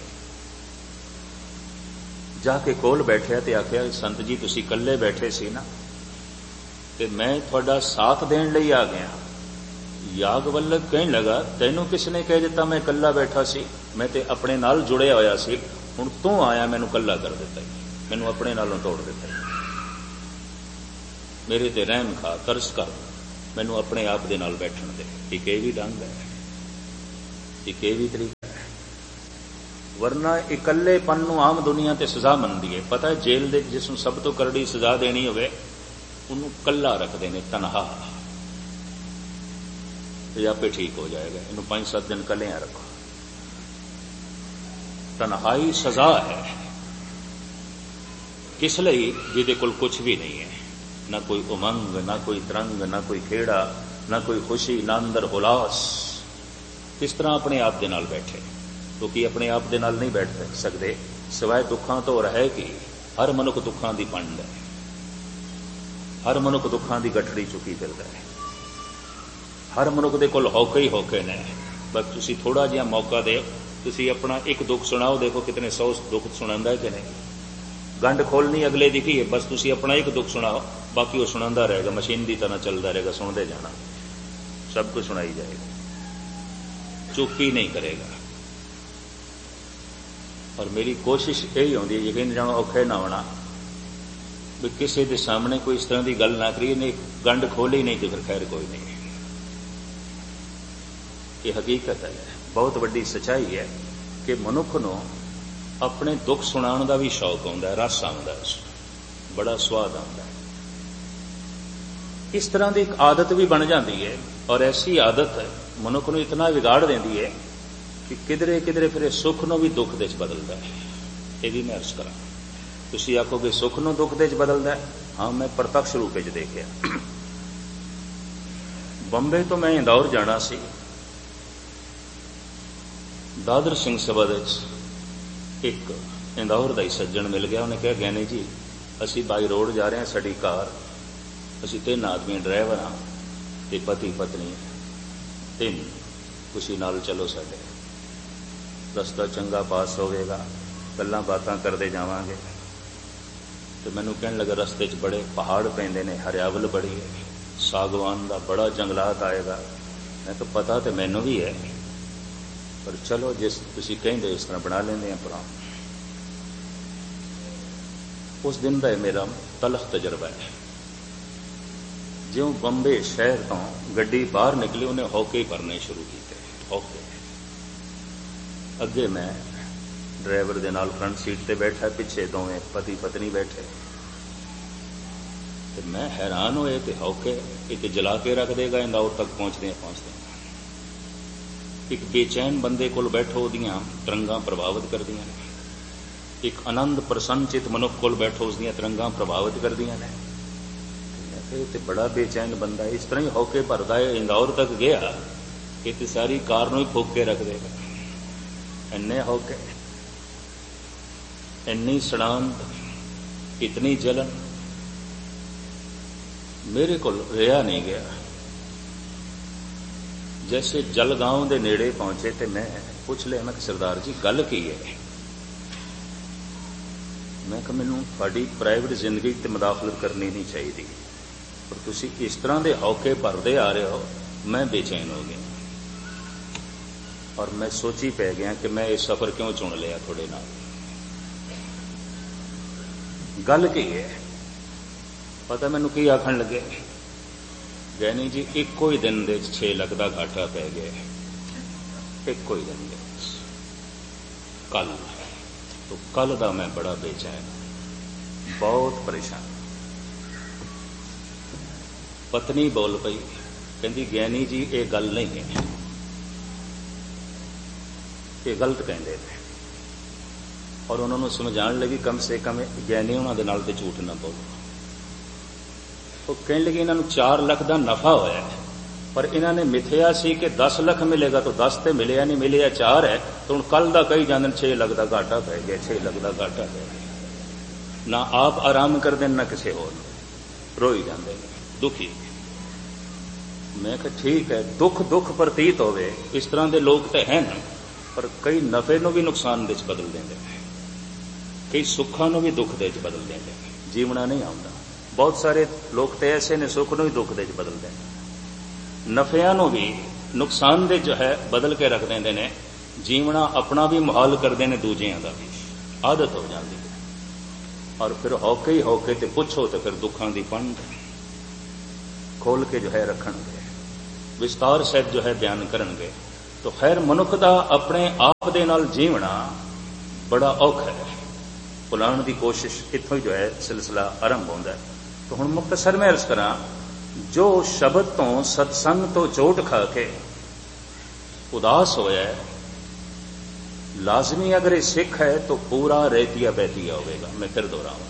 जाके कोल बैठा तो आख्या संत जी तुसी कल्ले बैठे सी ना, ते मैं थोड़ा साथ देण लई आ गया। यागवल्लभ कहन लगा तैनू किसने कह दिता मैं कल्ला बैठा सी? मैं ते अपने नाल जुड़िया होया सी, हुण तू आया मैनू कल्ला कर दिता, मैनू अपने नालों तोड़ दिता। मेरे ते रहम खा, तरस कर। मैनू अपने आप दे नाल बैठण दे। एक ये भी ढंग है, एक ये भी तरीका है। वरना इकल्लेपन नूं आम दुनिया ते सज़ा मनदी है। पता है जेल दे जिसनूं सब तो करड़ी सज़ा देनी होवे उन्होंने कल्ला रखते हैं, तनहा। ये आपे ठीक हो जाएगा, इन्हों पांच सात दिन कलिया रखो। तनहाई सजा है। किस लिए? जिहदे कोल कुछ भी नहीं है, ना कोई उमंग, ना कोई तरंग, ना कोई खेड़ा, ना कोई खुशी, ना अंदर हुलास। किस तरह अपने आप दे नाल बैठे? क्योंकि तो अपने आप दे नाल नहीं बैठ सकते सिवाय दुखों तो रहे कि हर मनुख दुखों की पंड है, हर मनुख दुखों की गठड़ी चुकी फिरदा है। हर मनुख दे कोल हौके ही हौके ने। बस तुसी थोड़ा जिहा मौका दे, तुसी अपना एक दुख सुनाओ, देखो कितने सौ दुख सुनांदा है कि नहीं। गंढ खोलनी अगले दी की है, बस तुसी अपना एक दुख सुनाओ, बाकी वो सुनांदा रहेगा, मशीन की तरह चलता रहेगा, सुनते जाना, सब कुछ सुनाई जाएगा, चुप ही नहीं करेगा। और मेरी कोशिश यही होती है, यकीन जानो औखे ना होना भी किसी के सामने कोई इस तरह की गल ना करिए, नहीं गंढ खोली नहीं तो फिर खैर कोई नहीं। ये हकीकत है, बहुत बड़ी सच्चाई है कि मनुख नूं अपने दुख सुनाने का भी शौक आता है, रस आता है, बड़ा स्वाद आता है। इस तरह की एक आदत भी बन जाती है, और ऐसी आदत मनुख नूं इतना बिगाड़ देती है कि किधरे किधरे फिर सुख नूं भी दुख दे च बदलता है। ये भी मैं अर्ज करा। तुसीं आखोगे सुख नूं दुख दे च बदलता है? हाँ, मैं प्रत्यक्ष रूप में देखिया। बंबे तो मैं इंदौर जाना सी, दादर सिंह सभा एक इंदौर का ही सज्जन मिल गया। उन्हें कहा, गैनी जी असी बाई रोड जा रहे हैं, साडी कार, असी तीन आदमी ड्राइवर हाँ, ते पति पत्नी तीन, खुशी नाल चलो, साडे रस्ता चंगा पास होवेगा, गल्लां बातां करते जावांगे। तो मैनू कहन लगा, रस्ते च बड़े पहाड़ पैंदे ने, हरियावल बड़ी है, सागवान का बड़ा जंगलात आएगा। मैं तो पता तो मैनू भी है, पर चलो जिस तुसीं कहंदे उस तरह बना लेंदे हैं प्लान। उस दिन का मेरा तलख तजर्बा है। ज्यों बंबे शहर तो गड्डी बाहर निकली, उन्हें हौके ही भरने शुरू किए, हौके। अगे मैं ड्राइवर दे नाल फ्रंट सीट ते बैठा, पिछे दोवें पति पत्नी बैठे। तो मैं हैरान होए कि हौके एक जला के रख देगा, इंदौर तक पहुंचते पहुंचते। एक बेचैन बंदे कोल बैठो, उहदियां तरंगां प्रभावित करदियां ने। एक आनंद प्रसन्नचित मनुख कोल बैठो, उसदियां तरंगां प्रभावित करदियां ने। ते बड़ा बेचैन बंदा इस तरह ही हौके भरदा है, इंदौर तक गया कि ते सारी कार नूं ही फूक के रख देगा। इन्ने हौके, इन्नी सड़ांत, इतनी जलन, मेरे को रहा नहीं गया। जैसे जलगांव के नेड़े पहुंचे तो मैं पूछ लिया, मैं सरदार जी गल की है? मैं कहा मैनू तुहाडी प्राइवेट जिंदगी ते मुदाखलत करनी नहीं चाहिए, पर तुसी इस तरह के हौके भरते आ रहे हो, मैं बेचैन हो गया। और मैं सोची पै गया कि मैं ये सफर क्यों चुन लिया थोड़े नाल। गल की है? पता मैनू की आखन लगे, गैनी जी एको ही दिन दे छे लाख का घाटा पै गया, एको ही दिन दे कल। तो कल का मैं बड़ा बेचैन, बहुत परेशान। पत्नी बोल पई, कहती गैनी जी ये गल नहीं है, ये गलत कहते थे। और उन्होंने समझाने लगी, कम से कम गैनी उन्होंने नाल ते झूठ ना बोलो। तो कहने लगे इन्होंने चार लाख का नफा होया है, पर इन्होंने मिथया सी कि दस लाख मिलेगा, तो दस तो मिले नहीं, मिले चार है। तो हम कल का कही जाते छे लाख का घाटा पै गया, छे लाख का घाटा पै गया। ना आप आराम कर दें ना किसी होर, रोई जाते दुखी। मैं कहा ठीक है, दुख दुख प्रतीत होवे, इस तरह के लोग तो हैं ना, पर कई नफे नूं भी नुकसान दे बदल देंगे, कई सुखा नूं भी दुख दे बदल देंगे। जीवना नहीं आता। बहुत सारे लोग तो ऐसे ने सुख नूं भी दुख दे बदल देंगे, नफिया नूं भी नुकसान दे जो है बदल के रख देंगे ने। जीवना अपना भी मुहाल करते हैं, दूजियां का भी आदत हो जाती है। और फिर हौके ही हौके ते पुछो तो फिर दुखों की पंड। खोल के जो है रखणगे, विस्तार सहित जो है बयान करनगे। तो खैर मनुख का अपने आप दे नाल जीवना बड़ा औखा है। भुलाण की कोशिश इत्थों ही जो है सिलसिला आरंभ होंदा है। तो हुण मुख्तसर मैं अर्ज करा, जो शब्द तो सत्संग तो चोट खा के उदास होया है, लाजमी अगर ये सिख है तो पूरा रेतिया बैतिया होगा। मैं फिर दोहराऊं,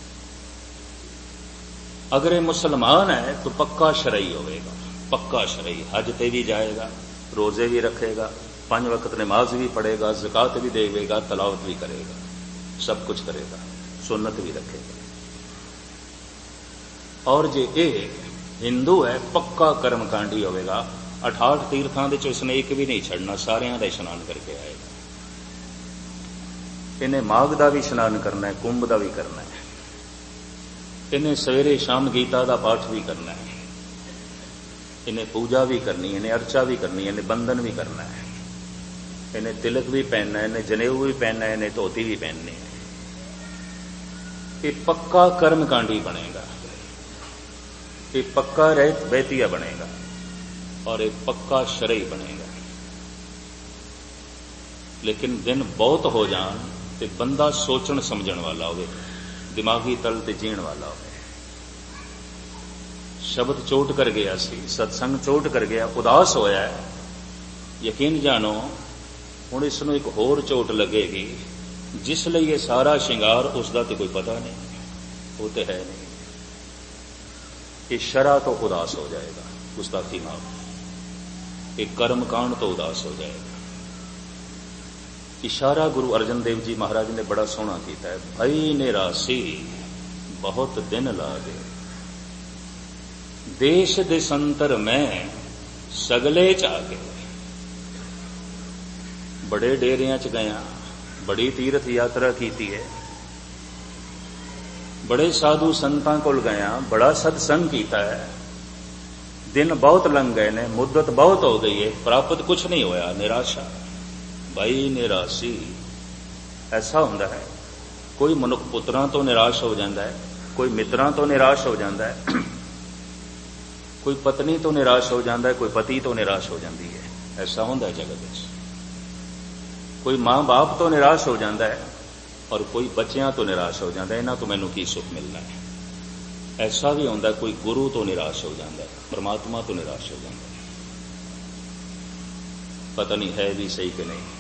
अगर ये मुसलमान है तो पक्का शरई होगा, पक्का शरई। हज पे भी जाएगा, रोजे भी रखेगा, पांच वक्त नमाज भी पढ़ेगा, ज़कात भी देगा, तलावत भी करेगा, सब कुछ करेगा, सुन्नत भी रखेगा। और जे ये हिंदू है पक्का कर्मकांडी होगा। अठाठ तीर्थां दे चों इसने एक भी नहीं छड़ना, सारियां दा इशनान करके आएगा। इन्हें माघ का भी इशनान करना है, कुंभ का भी करना है, इन्हें सवेरे शाम गीता का पाठ भी करना है, इन्हें पूजा भी करनी है, इन्हें अर्चा भी करनी है, इन्हें बंधन भी करना है, इन्हें तिलक भी पहनना है, इन्हें जनेऊ भी पहनना है, इन्हें धोती भी पहननी है। ये पक्का कर्मकांडी बनेगा, ये पक्का रहत बैतिया बनेगा और एक पक्का शरई बनेगा। लेकिन दिन बहुत हो जान ते बंदा सोचण समझण वाला होवे, दिमागी तल ते जीण वाला होवे। शब्द चोट कर गया सी, सत्संग चोट कर गया, उदास होया है, यकीन जानो हुण इसनूं एक होर चोट लगेगी, जिस लिए ये सारा शिंगार उसका तो कोई पता नहीं, वो तो है नहीं। ये शरा तो उदास हो जाएगा, गुस्ताखी माफ, एक कर्मकांड तो उदास हो जाएगा। इशारा गुरु अर्जन देव जी महाराज ने बड़ा सोहना किया है, भई निरासी बहुत दिन लागे, देश देशंतर में सगले चागे। बड़े डेरिया च गया, बड़ी तीर्थ यात्रा की है, बड़े साधु संतां कोल गया, बड़ा सत्संग किया है, दिन बहुत लंघ गए ने, मुद्दत बहुत हो गई है, प्राप्त कुछ नहीं होया, निराशा। भाई निराशी ऐसा होंदा है। कोई मनुख पुत्रां तो निराश हो जाता है, कोई मित्रां तो निराश हो जाता है, कोई पत्नी तो निराश हो जाता है, कोई पति तो निराश हो जाती है। ऐसा होंदा है जगत में। कोई मां बाप तो निराश हो जाता है और कोई बच्चियां तो निराश हो जाता है, इन्हां तो मैनूं की सुख मिलना है। ऐसा भी होंदा, कोई गुरु तो निराश हो जाता है, परमात्मा तो निराश हो जाता है, पता नहीं है भी सही कि नहीं,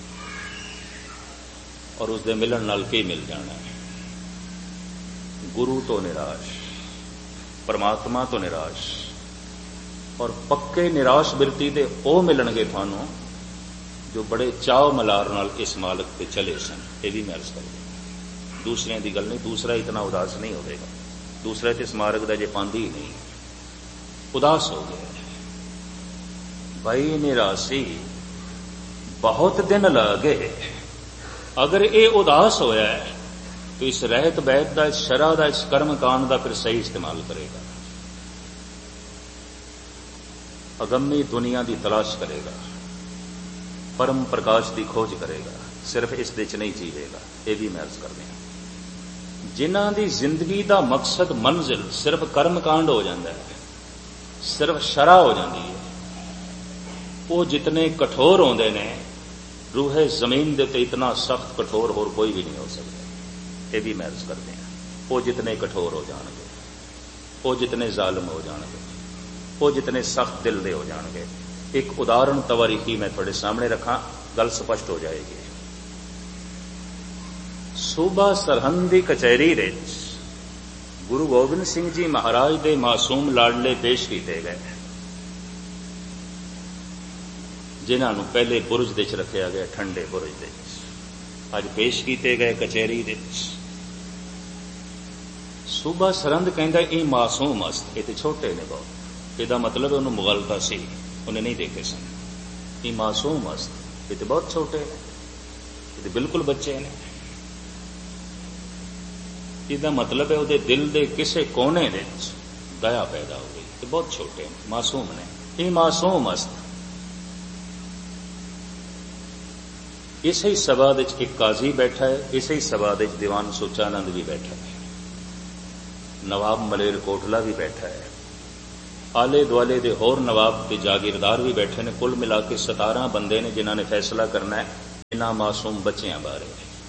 और उसके मिलन नाल के मिल जाना है। गुरु तो निराश, परमात्मा तो निराश, और पक्के निराश बिरती दे ओ मिलणगे थानू जो बड़े चाव मलार नाल इस मालक पे चले सन। ये भी मैं अर्ज कर दूं, दूसरे की गल नहीं, दूसरा इतना उदास नहीं होगा, दूसरा तो इस मार्ग का जे पांदी ही नहीं, उदास हो गया। भाई निराशी बहुत दिन लागे। अगर ये उदास होया है तो इस रहत बैत का, इस शरा का, इस कर्मकांड का फिर सही इस्तेमाल करेगा, अगम्मी दुनिया की तलाश करेगा, परम प्रकाश की खोज करेगा, सिर्फ इस दिच नहीं जीवेगा। ये भी मैं अर्ज कर दिया, जिन्हां दी जिंदगी का मकसद मंजिल सिर्फ कर्मकांड हो जाता है, सिर्फ शरा हो जाती है, वो जितने कठोर होंदे ने, रूहे जमीन दे ते इतना सख्त कठोर होर कोई भी नहीं हो सकता। ये भी मैं अर्ज कर दिया, वो जितने कठोर हो जाएंगे, वो जितने जालिम हो जाएंगे, वो जितने सख्त दिल दे हो जाएंगे। एक उदाहरण तवारीखी मैं थोड़े सामने रखा, गल स्पष्ट हो जाएगी। सूबा सरहंद दी कचहरी विच गुरु गोबिंद सिंह जी महाराज दे मासूम लाडले पेश किए गए, जिन्होंने पहले बुरज दे च रखा गया, ठंडे बुरज दे अज पेश किए गए कचहरी दे। सूबा सरहंद कहता ये मासूम मस्त, ये तो छोटे ने बहुत, यदा मतलब उन्होंने मुगलता सी, उन्हें नहीं देखे सन। ये मासूम मस्त, ये तो बहुत छोटे ने, ये तो बिल्कुल बच्चे ने। इसका मतलब है वो दिल के किसी कोने विच दया पैदा हो गई, ये बहुत छोटे ने, मासूम ने। ये मासूम मस्त। इसे ही सभा विच एक काजी बैठा है, इसे ही सभा विच दीवान सुचानंद भी बैठा है, नवाब मलेर कोटला भी बैठा है, आले दुआले दे होर नवाब ते जागीरदार भी बैठे ने, कुल मिला के सतारह बंदे ने जिन्होंने फैसला करना है इन्हां मासूम बच्चियां बारे,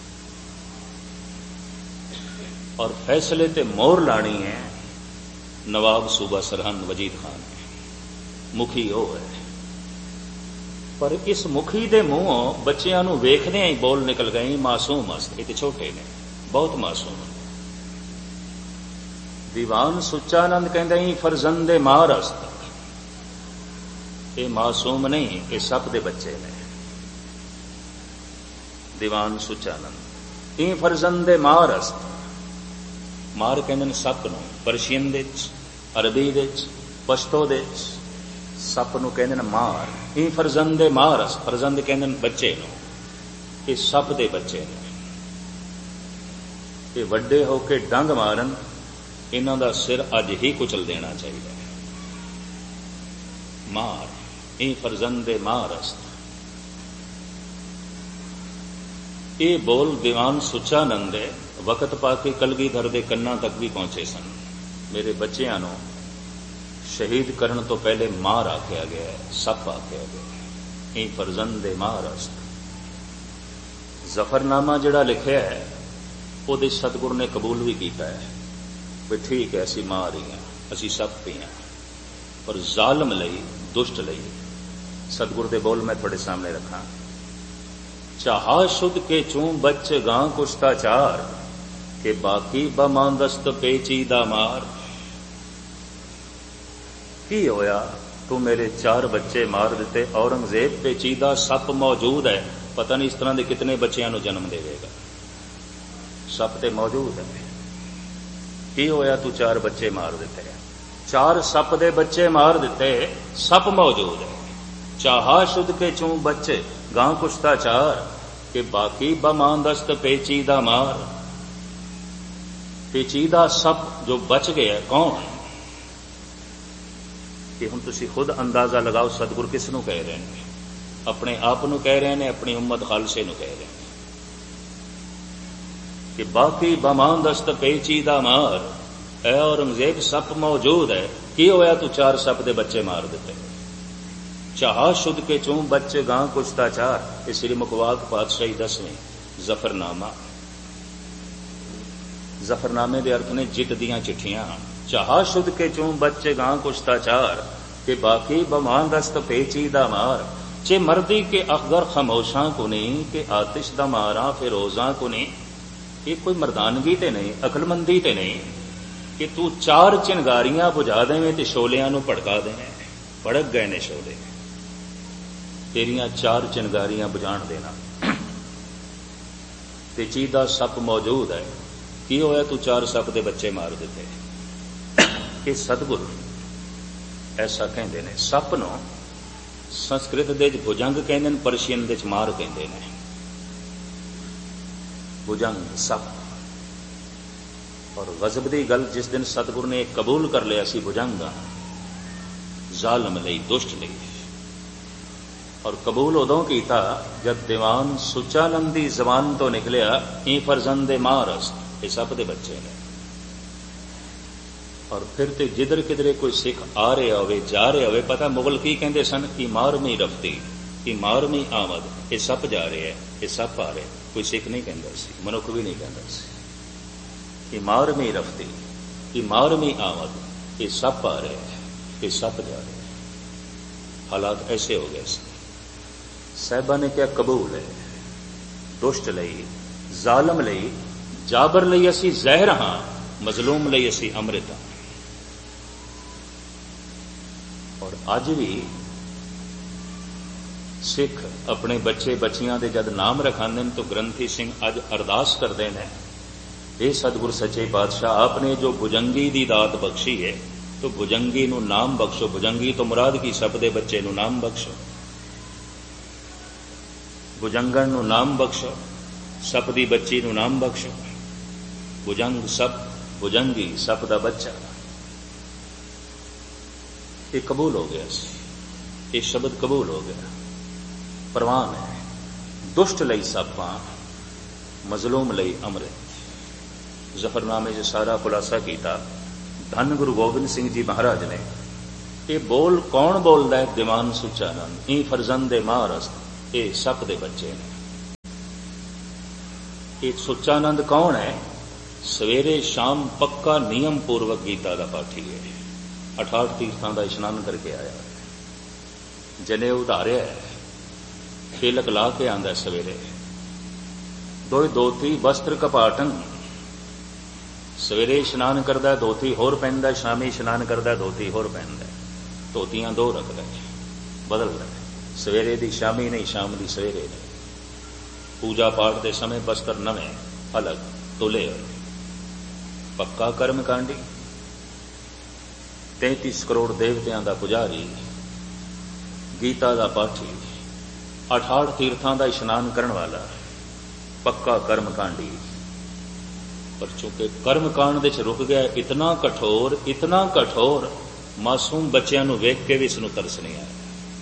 और फैसले ते मोहर लानी है नवाब सूबा सरहंद वजीद खान, मुखी वो है। पर इस मुखी दे मुंहों बच्चियां नूं वेखदे ही बोल निकल गए, मासूम अस्त, ये छोटे ने, बहुत मासूम। दीवान सुच्चानंद कहंदे ही फरजंदे मार अस्त, ये मासूम नहीं, ये सप दे बच्चे ने। दीवान सुच्चानंद ई फरजंदे मार अस्त, मार कहंदे सप नूं, परशियन दे अरबी दे पश्तो दे सप नूं कहंदे मार। ई फरजंदे मार अस्त, फरजंद कहंदे बच्चे नूं, ये सप दे बच्चे ने। ये वड्डे होके डंग मारन, इन्हां दा सिर अज ही कुचल देना चाहिए। मार, ई फरजंदे मार अस्त। ये बोल दीवान सुच्चानंद दे वक्त पाके कलगीधर दे कन्ना तक भी पहुंचे सन। मेरे बच्चियां नूं शहीद करन तो पहले मार आख्या गया है, सप आख्या गया है। ई फरजंदे मार अस्त। जफरनामा जिहड़ा लिखिया है उहदे सतगुर ने कबूल भी किया है भी ठीक है, असी मार ही हाँ, असी सप ही हाँ। पर जालम लई, दुष्ट लई सतगुर दे बोल मैं थोड़े सामने रखा। चाहा शुद्ध के चूं बच गां कुश्ता चार, के बाकी बमांदस्त पेचीदा मार। की होया तू मेरे चार बच्चे मार दिते, औरंगजेब पेचीदा सप मौजूद है, पता नहीं इस तरह के कितने बच्चों को जन्म देगा। सप ते मौजूद है। की होया तू चार बच्चे मार दिते, चार सप दे बच्चे मार दिते, सप मौजूद है। चाहा शुद्ध के चूं बच्चे गां कुश्ता चार, के बाकी बमांदस्त पेचीदा मार। पेचीदा सप जो बच गया कौन? कि हुण तुसीं खुद अंदाजा लगाओ सतगुर किस नूं कह रहे हैं? अपने आप नूं कह रहे हैं, अपनी उम्मत खालसे नूं कह रहे हैं कि बाकी बमांदस्त पेचीदा मार। ऐ औरंगजेब सप मौजूद है, की होया तू चार सप दे बच्चे मार दिते। चाहा शुद्ध के चूं बच्चे गां कुश्ता चार। ये श्री मुखवाक पातशाही दसवें जफरनामा। जफरनामे दे अर्थ ने जित दियां चिट्ठियां। चाहा शुद्ध के चूं बच्चे गां कुश्ता चार, के बाकी बमांदस्त पेचीदा मार। चे मर्दी के अखगर खामोशां को नहीं, के आतिश दा मारा फिरोजां को नहीं। ये कोई मर्दानगी ते नहीं, अकलमंदी ते नहीं कि तू चार चिंगारियां बुझा देवें ते शोलियां नूं भड़का देवें। भड़क गए ने शोले, तेरियां चार चिंगारियां बुझाण देना। पेचीदा सप मौजूद है, की होया तू चार सप दे बच्चे मार दिते। ये सतगुर ऐसा कहते हैं। सप नूं संस्कृत दे भुजंग कहते हैं, परशियन दे मार कहते हैं। भुजंग सप। और गजब दी गल जिस दिन सतगुर ने कबूल कर लिया सी भुजंग जालम लई, दुष्ट लई, और कबूल उदों कीता जब दीवान सुच्चानंद दी जबान तो निकलिया ई फरजंदे मारस, ये सप दे बच्चे ने। और फिर ते जिधर किधरे कोई सिख आ रहा होवे, जा रहा होवे, पता मुगल की कहते सन कि मारमी रफ्ती, कि मारमी आमद, ये सप जा रहे हैं, ये सप आ रहे। कोई सिख नहीं कहता सी, मनुख भी नहीं कहता सी कि मारमी रफ्ती, कि मारमी आमद, ये सप आ रहे हैं, ये सप जा रहे हैं। हालात ऐसे हो गए सी। साहिबा ने क्या कबूल है। दुष्ट लई, जालम लई, जाबर लई असी जहर हाँ, मजलूम लई असी अमृत हाँ। और अज भी सिख अपने बच्चे बच्चियां दे जद नाम रखांदे तो ग्रंथी सिंह अज अरदास करते हैं, ये सतगुर सच्चे पातशाह आपने जो भुजंगी दी दात बख्शी है तो भुजंगी नू नाम बख्शो। भुजंगी तो मुराद की सप दे बच्चे नू नाम बख्शो, भुजंगन नू नाम बख्शो, सप दी बच्ची नू नाम बख्शो। भुजंग सप, भुजंगी सप दा बच्चा। ये कबूल हो गया, ये शब्द कबूल हो गया। परवान है। दुष्ट लई सपां, मजलूम लई अमृत। जफरनामे से सारा खुलासा किया। धन गुरु गोबिंद सिंह जी महाराज ने ये बोल कौन बोलता है? दीवान सुचानंद। ई फरजंदे महारस्त, ये सप दे बच्चे ने। ये सुचानंद कौन है? सवेरे शाम पक्का नियम पूर्वक गीता का पाठी है। अठाठ तीर्थां का इशनान करके आया, जने उधारिया है, खेलक ला के आंदा सवेरे, दो धोती वस्त्र कपाटन। सवेरे इशनान करता धोती होर पहनता, शामी इशनान करता धोती होर पहनता। धोतियां दो रखता है, बदलता है, सवेरे दी शामी नहीं, शाम दी सवेरे नहीं। पूजा पाठ के समय वस्त्र नवे अलग तुले होए। पक्का कर्मकांडी, तैंतीस करोड़ देवतियां का पुजारी, गीता का पाठी, अठाठ तीर्थां का इशनान करने वाला, पक्का कर्मकांडी। पर चूंकि कर्मकांड दे च रुक गया, इतना कठोर, इतना कठोर, मासूम बच्चों को वेख के भी इसनूं तरस नहीं आया।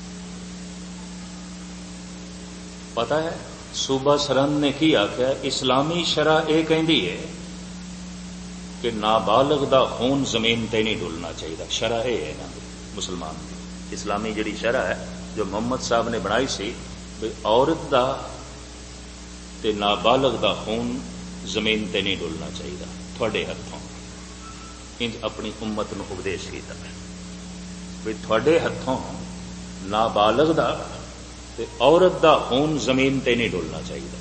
पता है सूबा सरहंद ने की आख्या? इस्लामी शरा यह कहती है कि नाबालग दा खून जमीन ते नहीं डुलना चाहिए। शरा यह है ना मुसलमान की, इस्लामी जिहड़ी शरा है जो मुहम्मद साहब ने बनाई सी, भी औरत दा ते नाबालग दा खून जमीन ते नहीं डुलना चाहिए। थोड़े हथों इंज अपनी उम्मत नूं उपदेश कीता भी थोड़े हथों नाबालग दा ते औरत दा खून जमीन ते नहीं डुलना चाहिए।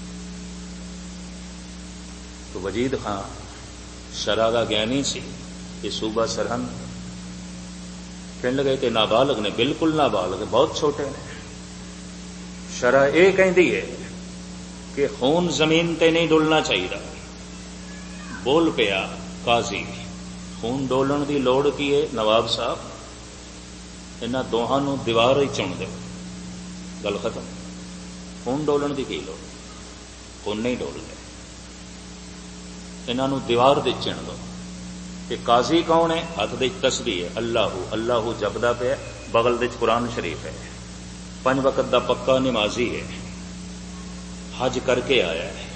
तो वजीद खां शरा का ज्ञानी सी, ये सूबा सरहंद कहने लगे कि नाबालग ने, बिल्कुल नाबालग, बहुत छोटे ने। शरा ये कहती है कि खून जमीन ते नहीं डुलना चाहिए। बोल पिया काजी, खून डोलन की लोड़ की है? नवाब साहब इन्हां दोहां नूं दीवार ही चुन दो, गल खत्म। खून डोलन की की लोड़? खून नहीं डोलने, इन्हां नूं दीवार दे चिण दो। कि काजी कौन है? हथ दे तस्बीह है, अल्लाहू अल्लाहू जपदा पिया, बगल दे कुरान शरीफ है, पंज वक्त दा पक्का नमाजी है, हज करके आया है,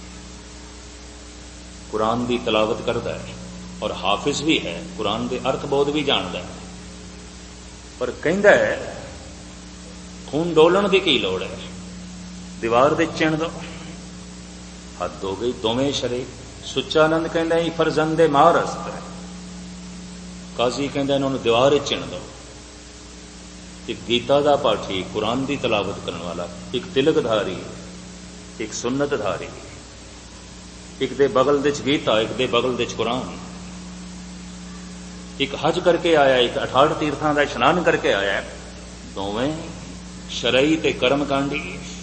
कुरान की तलावत करता है और हाफिज भी है, कुरान के अर्थ बोध भी जानता है। पर कहता है खून डोलन की की लोड़ है? दीवार दे चिण दो। हद हो गई दोवें शरे। सुचानंद कहता है फरजंदे महारस्त है, काजी कहता इन्होंने दीवार चिण दो। एक गीता का पाठी, कुरान की तलावत करने वाला, एक तिलकधारी, एक सुन्नतधारी, एक दे बगल दे गीता, एक दे बगल दे कुरान, एक हज करके आया, एक अठाठ तीर्थां का इशनान करके आया, दोवें शरई ते कर्मकांडी।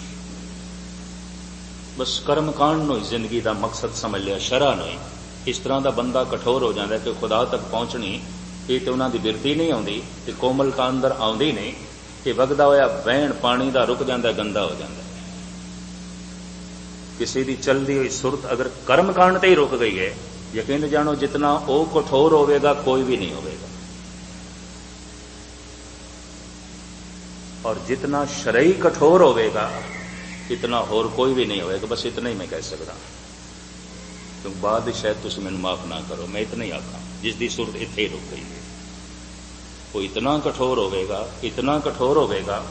बस कर्मकांड नूं जिंदगी का मकसद समझ लिया, शरा नहीं। इस तरह का बंदा कठोर हो जाता है कि खुदा तक पहुंचनी ये तो उन्होंने बिरती नहीं आती, तो कोमल का अंदर आती नहीं, कि वगदा होया बहन पानी का रुक जाता, गंदा हो जाता है। किसी की चलती हुई सुरत अगर कर्मकांड ते ही रुक गई है, यकीन जानो जितना वो कठोर होगा कोई भी नहीं होगा, और जितना शरई कठोर होगा इतना होर कोई भी नहीं होगा। बस इतना ही मैं कह सकता, क्योंकि बाद शायद तुम मैनू माफ ना करो, मैं इतना ही आखा जिसकी सूरत इत्थे ही रुक गई है। वो इतना कठोर होगा, इतना कठोर होगा,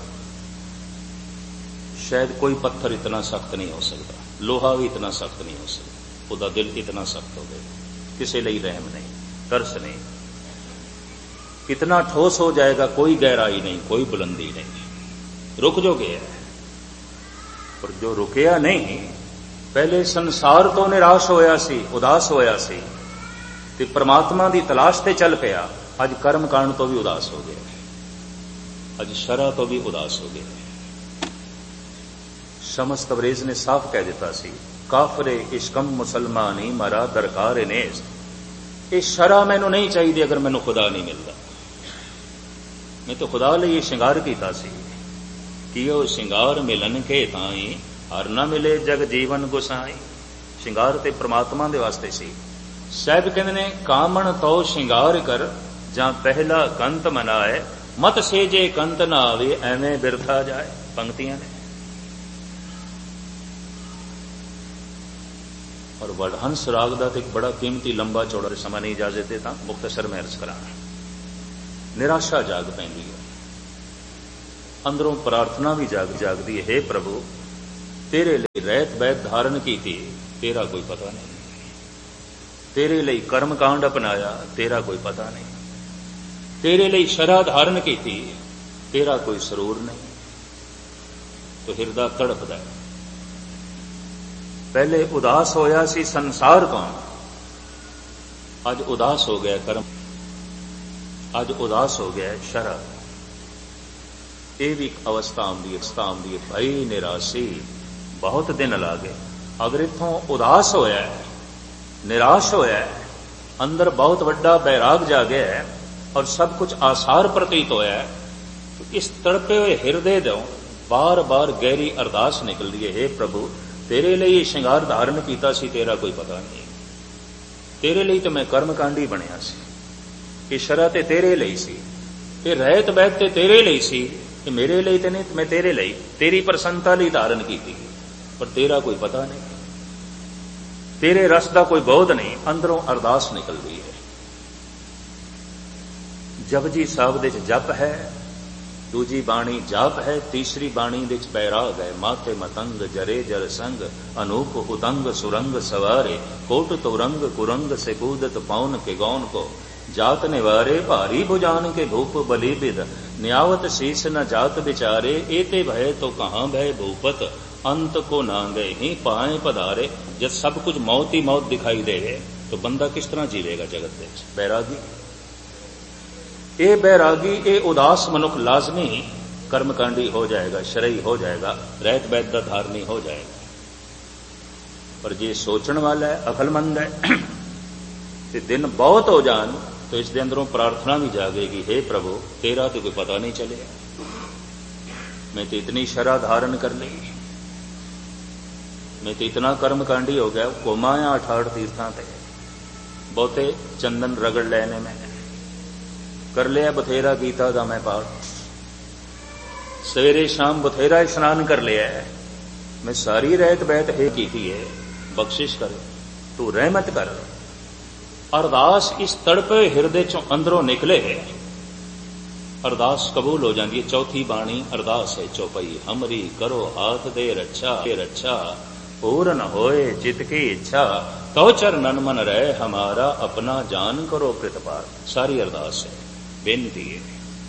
शायद कोई पत्थर इतना सख्त नहीं हो सकता, लोहा भी इतना सख्त नहीं हो सकता, उसका दिल इतना सख्त होगा, किसी लिए रहम नहीं, तरस नहीं, कितना ठोस हो जाएगा, कोई गहराई नहीं, कोई बुलंदी नहीं, रुक जो गया है। पर जो रुकया नहीं, पहले संसार तो निराश होया सी, उदास होया सी, ते परमात्मा की तलाश ते चल पिया, अज कर्मकांड तो भी उदास हो गया, अज शरा तो भी उदास हो गया। शमस तबरेज ने साफ कह दिता सी, काफरे इश्कम मुसलमानी मरा दरकार नेस, ये शरा मैनू नहीं चाहिए अगर मैनू खुदा नहीं मिलता। मैं तो खुदा लिए ये श्रृंगार किया सी, कियो श्रृंगार मिलन के ताई हर न मिले जग जीवन गुसाई। श्रृंगार ते परमात्मा दे वास्ते सी। साहब कहते ने कामण तो श्रृंगार कर जां पहला कंत मनाए, मत सेजे कंत ना आवे एवें बिरथा जाए। पंक्तियां ने और वडहंस राग का तो एक बड़ा कीमती लंबा चौड़ा समय नहीं इजाजत देता, मुख्तसर में अर्ज करा। निराशा जाग पैंदी है, अंदरों प्रार्थना भी जाग जागदी है, हे प्रभु तेरे लिए रहत बैत धारण की थी, तेरा कोई पता नहीं, तेरे लिए कर्म कांड अपनाया, तेरा कोई पता नहीं, तेरे लिए शरा धारण की थी, तेरा कोई सरूर नहीं। तो हिरदा तड़पदा है। पहले उदास होया सी संसार कौन, अज उदास हो गया कर्म, अज उदास हो गया शरा। ये भी एक अवस्था आती अवस्था आती है, भाई निराशी बहुत दिन ला गए। अगर इथों उदास होया है, निराश होया है, अंदर बहुत बड़ा बैराग जागया है और सब कुछ आसार प्रतीत होया है, तो इस तड़पे हुए हिरदे दो बार बार गहरी अरदास निकल रही है, हे प्रभु तेरे लिए श्रृंगार धारण किया सी, तेरा कोई पता नहीं, तेरे लिए तो मैं कर्मकांडी बनया सी, ये शरा ते तेरे लिए सी, ये रहत बैत ते तेरे लिए सी, ये मेरे लिए तो नहीं, मैं तेरे लिए तेरी प्रसन्नता लिए धारण की थी, पर तेरा कोई पता नहीं, तेरे रस का कोई बोध नहीं। अंदरों अरदास निकल रही है। जपजी साहब दे जप है, दूजी बाणी जाप है, तीसरी बाणी दे बैराग है। माथे मतंग जरे जर संग अनूप उतंग सुरंग सवारे, कोट तो रंग कुरंग से कूदत पौन के गौन को, जात निवारे भारी भुजान के भूप बलि बिद, न्यावत शीस न जात बिचारे, एते भय तो कहां भय भूपत, अंत को ना गए ही पाए पधारे। जब सब कुछ मौत ही मौत दिखाई दे तो बंदा किस तरह जीवेगा जगत में? बैरागी, ए बैरागी ए उदास मनुख लाजमी कर्मकांडी हो जाएगा, शरई हो जाएगा, रहत बैत दा धारनी हो जाएगा। पर जे सोचने वाला है, अकलमंद है, ते दिन बहुत हो जान तो इसके अंदरों प्रार्थना भी जागेगी, हे प्रभु तेरा तो कोई पता नहीं चलेगा, मैं तो इतनी शरा धारण कर ली, मैं तो इतना कर्मकांडी हो गया, कोमाया अठाठ तीर्थां ते बहुते चंदन रगड़ लेने में, कर लिया बथेरा गीता दा मैं पाठ, सवेरे शाम बथेरा स्नान कर लिया है, मैं सारी रहत बैत है की थी है, बख्शिश कर, तू रहमत कर। अरदास इस तड़पे हिरदे चों अंदरों निकले है, अरदास कबूल हो जाती है। चौथी बाणी अरदास है चौपाई, हमरी करो हाथ दे रक्षा, दे रक्षा पूर्ण होए चित की इच्छा, तो चरणन मन रहे हमारा, अपना जान करो प्रतिपार। सारी अरदास है, बेनती है,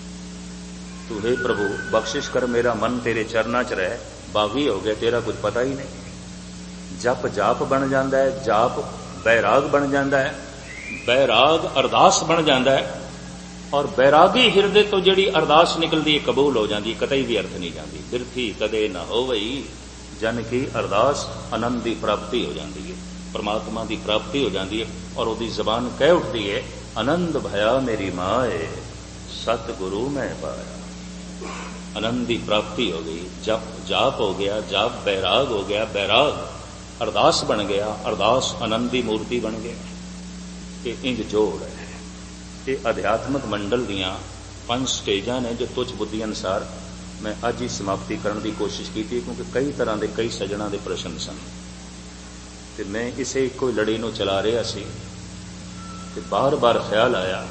तू हे प्रभु बख्शिश कर, मेरा मन तेरे चरना च रहे, बागी हो गया, तेरा कुछ पता ही नहीं। जप जाप बन जाता है, जाप बैराग बन जाता है, बैराग अरदास बन जाता है, और बैरागी हिरदे तो जिहड़ी अरदास निकलती है कबूल हो जाती, कतई भी अर्थ नहीं जाती। बिरथी कदे न होवई, जन की अरदास आनंद की प्राप्ति हो जाती है, परमात्मा की प्राप्ति हो जाती है, और उसकी जबान कह उठती है, आनंद भया मेरी माए सतगुरु मैं पाया। आनंद की प्राप्ति हो गई, जप जाप हो गया, जाप बैराग हो गया, बैराग अरदास बन गया, अरदास आनंद की मूर्ति बन गया। ये इंज जोड़ है, ये अध्यात्मक मंडल दियां पंज स्टेजां ने जो तुच्छ बुद्धि अनुसार मैं अज ही समाप्ति करने की कोशिश की थी, क्योंकि कई तरह के कई सजना के प्रश्न सन, ते मैं इसे कोई लड़ी नूं चला रहा सी, ते बार बार ख्याल आया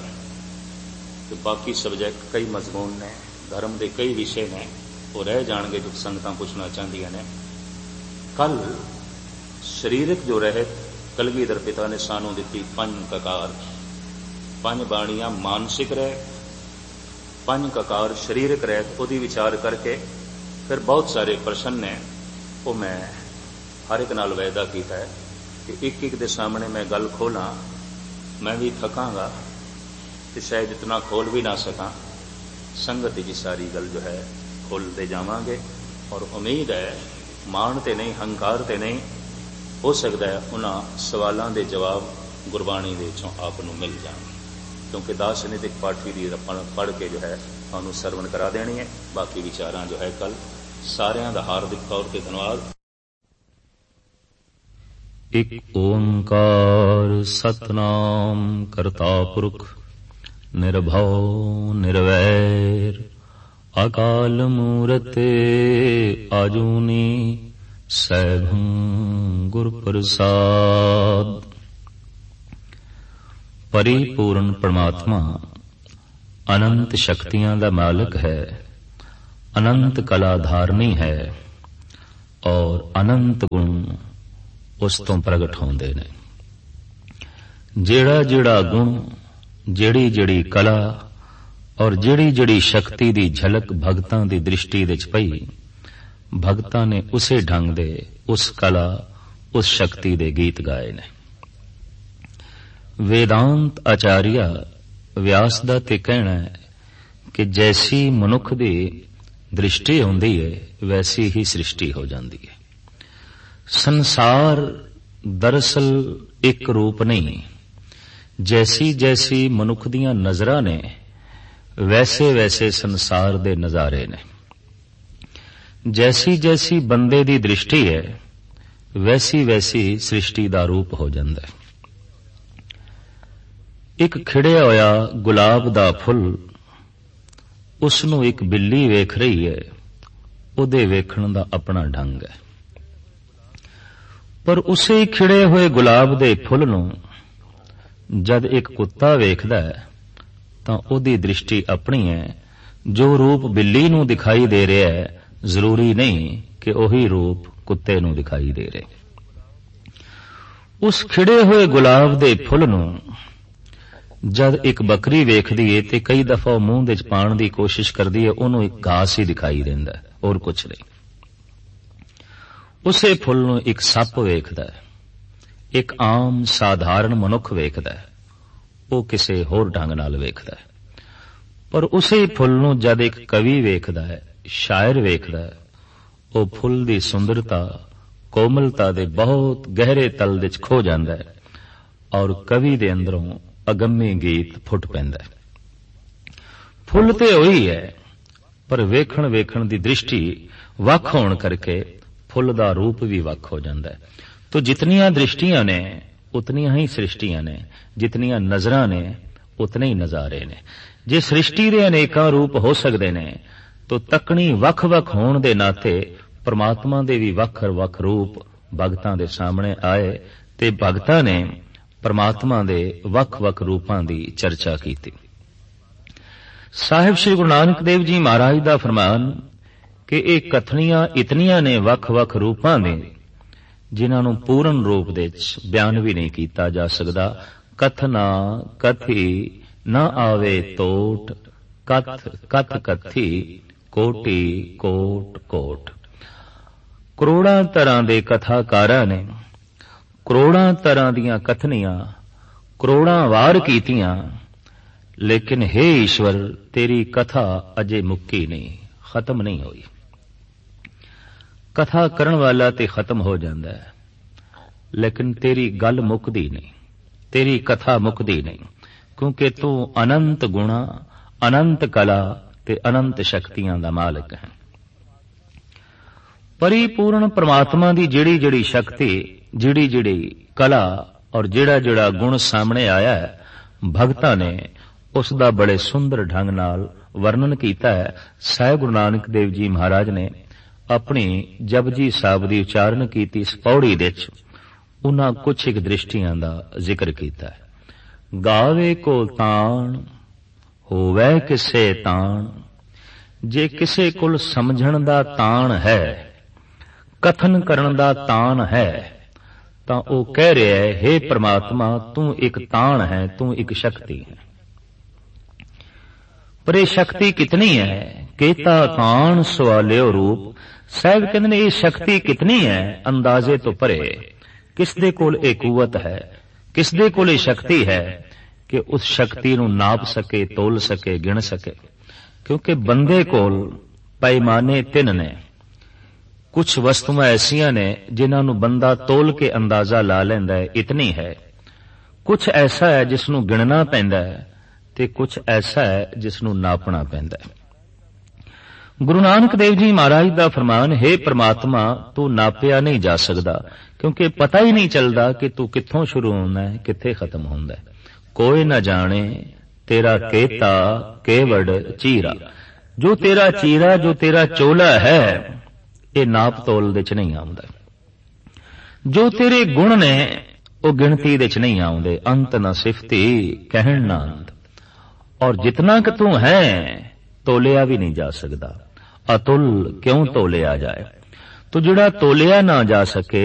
कि बाकी सबजैक्ट कई मजमून ने, धर्म के कई विषय ने, वो रह जाएंगे जो संगतां पुछना चाहदियां ने। कल शरीरक जो रहत कलगीधर पिता ने सानू दी पंज ककार, पंज बाणियां मानसिक रहत, पंज ककार शरीरक रहत, उहदी विचार करके फिर बहुत सारे प्रश्न ने वो मैं हर एक नाल वायदा किया है कि एक एक दे सामने मैं गल खोला, मैं भी थकांगा तो शायद इतना खोल भी ना सका, संगत की सारी गल जो है खोलते जावांगे, और उम्मीद है माण ते नहीं हंकार ते नहीं, हो सकता है उन्होंने सवालों के जवाब गुरबाणी दे चों आप नूं मिल जाए, क्योंकि दास नितिक पाठी की पढ़ के जो है तुहानूं सरवण करा देनी है। बाकी विचारां जो है कल सारियां दा हार्दिक तौर पर धन्यवाद। एक ओंकार सतनाम करता पुरख निर्भव निर्वैर अकाल मूरत आजूनी सैभं गुर प्रसाद। परिपूर्ण परमात्मा अनंत शक्तियां दा मालिक है, अनंत कला धारनी है और अनंत गुण उस तो प्रगट होंदे ने। जेड़ा जेड़ा गुण, जेड़ी जेड़ी कला और जेड़ी जेड़ी शक्ति दी झलक भगतां दी दृष्टि विच पई, भगतां ने उसे ढंग दे, उस कला, उस शक्ति दे गीत गाए ने। वेदांत आचार्य व्यास दा ते कहना है कि जैसी मनुख दी दृष्टि होंदी है वैसी ही सृष्टि हो जाती है। संसार दरअसल एक रूप नहीं, जैसी जैसी मनुख दियां नजरां ने वैसे वैसे संसार दे नजारे ने। जैसी जैसी बंदे दी दृष्टि है वैसी वैसी सृष्टि दा रूप हो जाता है। एक खिड़िया होया गुलाब दा फुल, उसनू एक बिल्ली वेख रही है, उहदे वेखण दा अपना ढंग है। पर उसे खिड़े हुए गुलाब दे फुल नू जद एक कुत्ता वेखदा है तां उहदी दृष्टि अपनी है। जो रूप बिल्ली नू दिखाई दे रहा है जरूरी नहीं कि ओही रूप कुत्ते नू दिखाई दे रहे। उस खिड़े हुए गुलाब दे फुल नू जद एक बकरी वेखदी है ते कई दफा मूंह दे पाण दी कोशिश करदी है, उहनू एक घास ही दिखाई देंदा है और कुछ नहीं। उसे फुल नू एक सप वेखदा है, एक आम साधारण मनुख वेखदा है, वो किसे होर ढंग नाल वेखदा है। पर उसे फुल नू जद एक कवि वेखदा है, शायर वेखदा है, वो फुल दी सुंदरता कोमलता दे बहुत गहरे तल विच खो जांदा है और कवि दे अंदरों अगम्य गीत फुट पैंदा है। फुल ते होई है पर वेखण वेखण दी दृष्टि वख होण करके फुल दा रूप भी वख हो जांदा है। तो जितनियां दृष्टियां ने उतनियां ही सृष्टियां ने, जितनियां नजरां ने उतने ही नजारे ने। जे सृष्टि दे अनेकां रूप हो सकदे ने तो तकनी वख वख होण दे नाते परमात्मा दे भी वख वख रूप भगतां दे सामने आए ते भगतां ने परमात्मा दे वख वख रूपां दी चर्चा कीती। साहिब श्री गुरु नानक देव जी महाराज दा फरमान कि ਇਹ कथनियां इतनियां ने वख वख रूपां दे जिन्हां नूं पूर्ण रूप दे विच बयान भी नहीं कीता जा सकदा। कथना कथी ना आवे तोट, कथ कथ कथी कोटि कोट कोट। करोड़ां तरह दे कथाकारां ने करोड़ां तरह दीयां कथनियां करोड़ां वार कीतियां, लेकिन हे ईश्वर तेरी कथा अजे मुक्की नहीं, खत्म नहीं हुई। कथा करन वाला ते खत्म हो जाता है, लेकिन तेरी गल मुकदी नहीं, तेरी कथा मुकदी नहीं, क्योंकि तू अनंत गुणा अनंत कला ते अनंत शक्तियां दा मालिक है। परिपूर्ण परमात्मा दी जिहड़ी जिहड़ी शक्ति, जिहड़ी जिहड़ी कला और जिहड़ा जिहड़ा गुण सामने आया है, भगतां ने उसदा बड़े सुंदर ढंग नाल वर्णन कीता है। साहिब गुरु नानक देव जी महाराज ने अपनी जपजी साहिब दी उचारण कीती इस पौड़ी विच उन्हां कुछ एक दृष्टियां दा जिक्र कीता है। गावे को ताण होवे किसे ताण, जे किसे कोल समझण दा ताण है, कथन करन दा ताण है, तां ओ कह रहा है हे परमात्मा तू एक ताण है, तू एक शक्ति है। पर यह शक्ति कितनी है? केता ताण सवालियो रूप। साहब कहते ने ये शक्ति कितनी है, अंदाजे तो परे। किसदे कोल ये कुवत है, किसदे कोल ये शक्ति है कि उस शक्ति नूं नाप सके, तोल सके, गिण सके। क्योंकि बंदे कोल पैमाने तिन ने। कुछ वस्तुआं ऐसियां ने जिन्हां नूं बंदा तोल के अंदाजा ला लैंदा है, इतनी है। कुछ ऐसा है जिसनूं गिणना पैंदा है ते कुछ ऐसा है जिसनूं नापना पैंदा है। गुरु नानक देव जी महाराज दा फरमान है परमात्मा तू नापिया नहीं जा सकदा, क्योंकि पता ही नहीं चलदा कि तू कित्थों शुरू होंदा है कित्थे खत्म होंदा है। कोई न जाने तेरा केता केवड़ चीरा। जो तेरा चीरा, जो तेरा चोला है, ये नाप तोल दे च नहीं आउंदा। जो तेरे गुण ने वो गिणती दे च नहीं आउंदे। अंत न सिफती कहण ना अंत। ਔਰ ਜਿਤਨਾ ਕਿ ਤੂੰ ਹੈ ਤੋਲਿਆ ਵੀ ਨਹੀਂ ਜਾ ਸਕਦਾ। ਅਤੁਲ ਕਿਉਂ ਤੋਲਿਆ ਜਾਏ? ਤੋ ਜਿਹੜਾ ਤੋਲਿਆ ਨਾ ਜਾ ਸਕੇ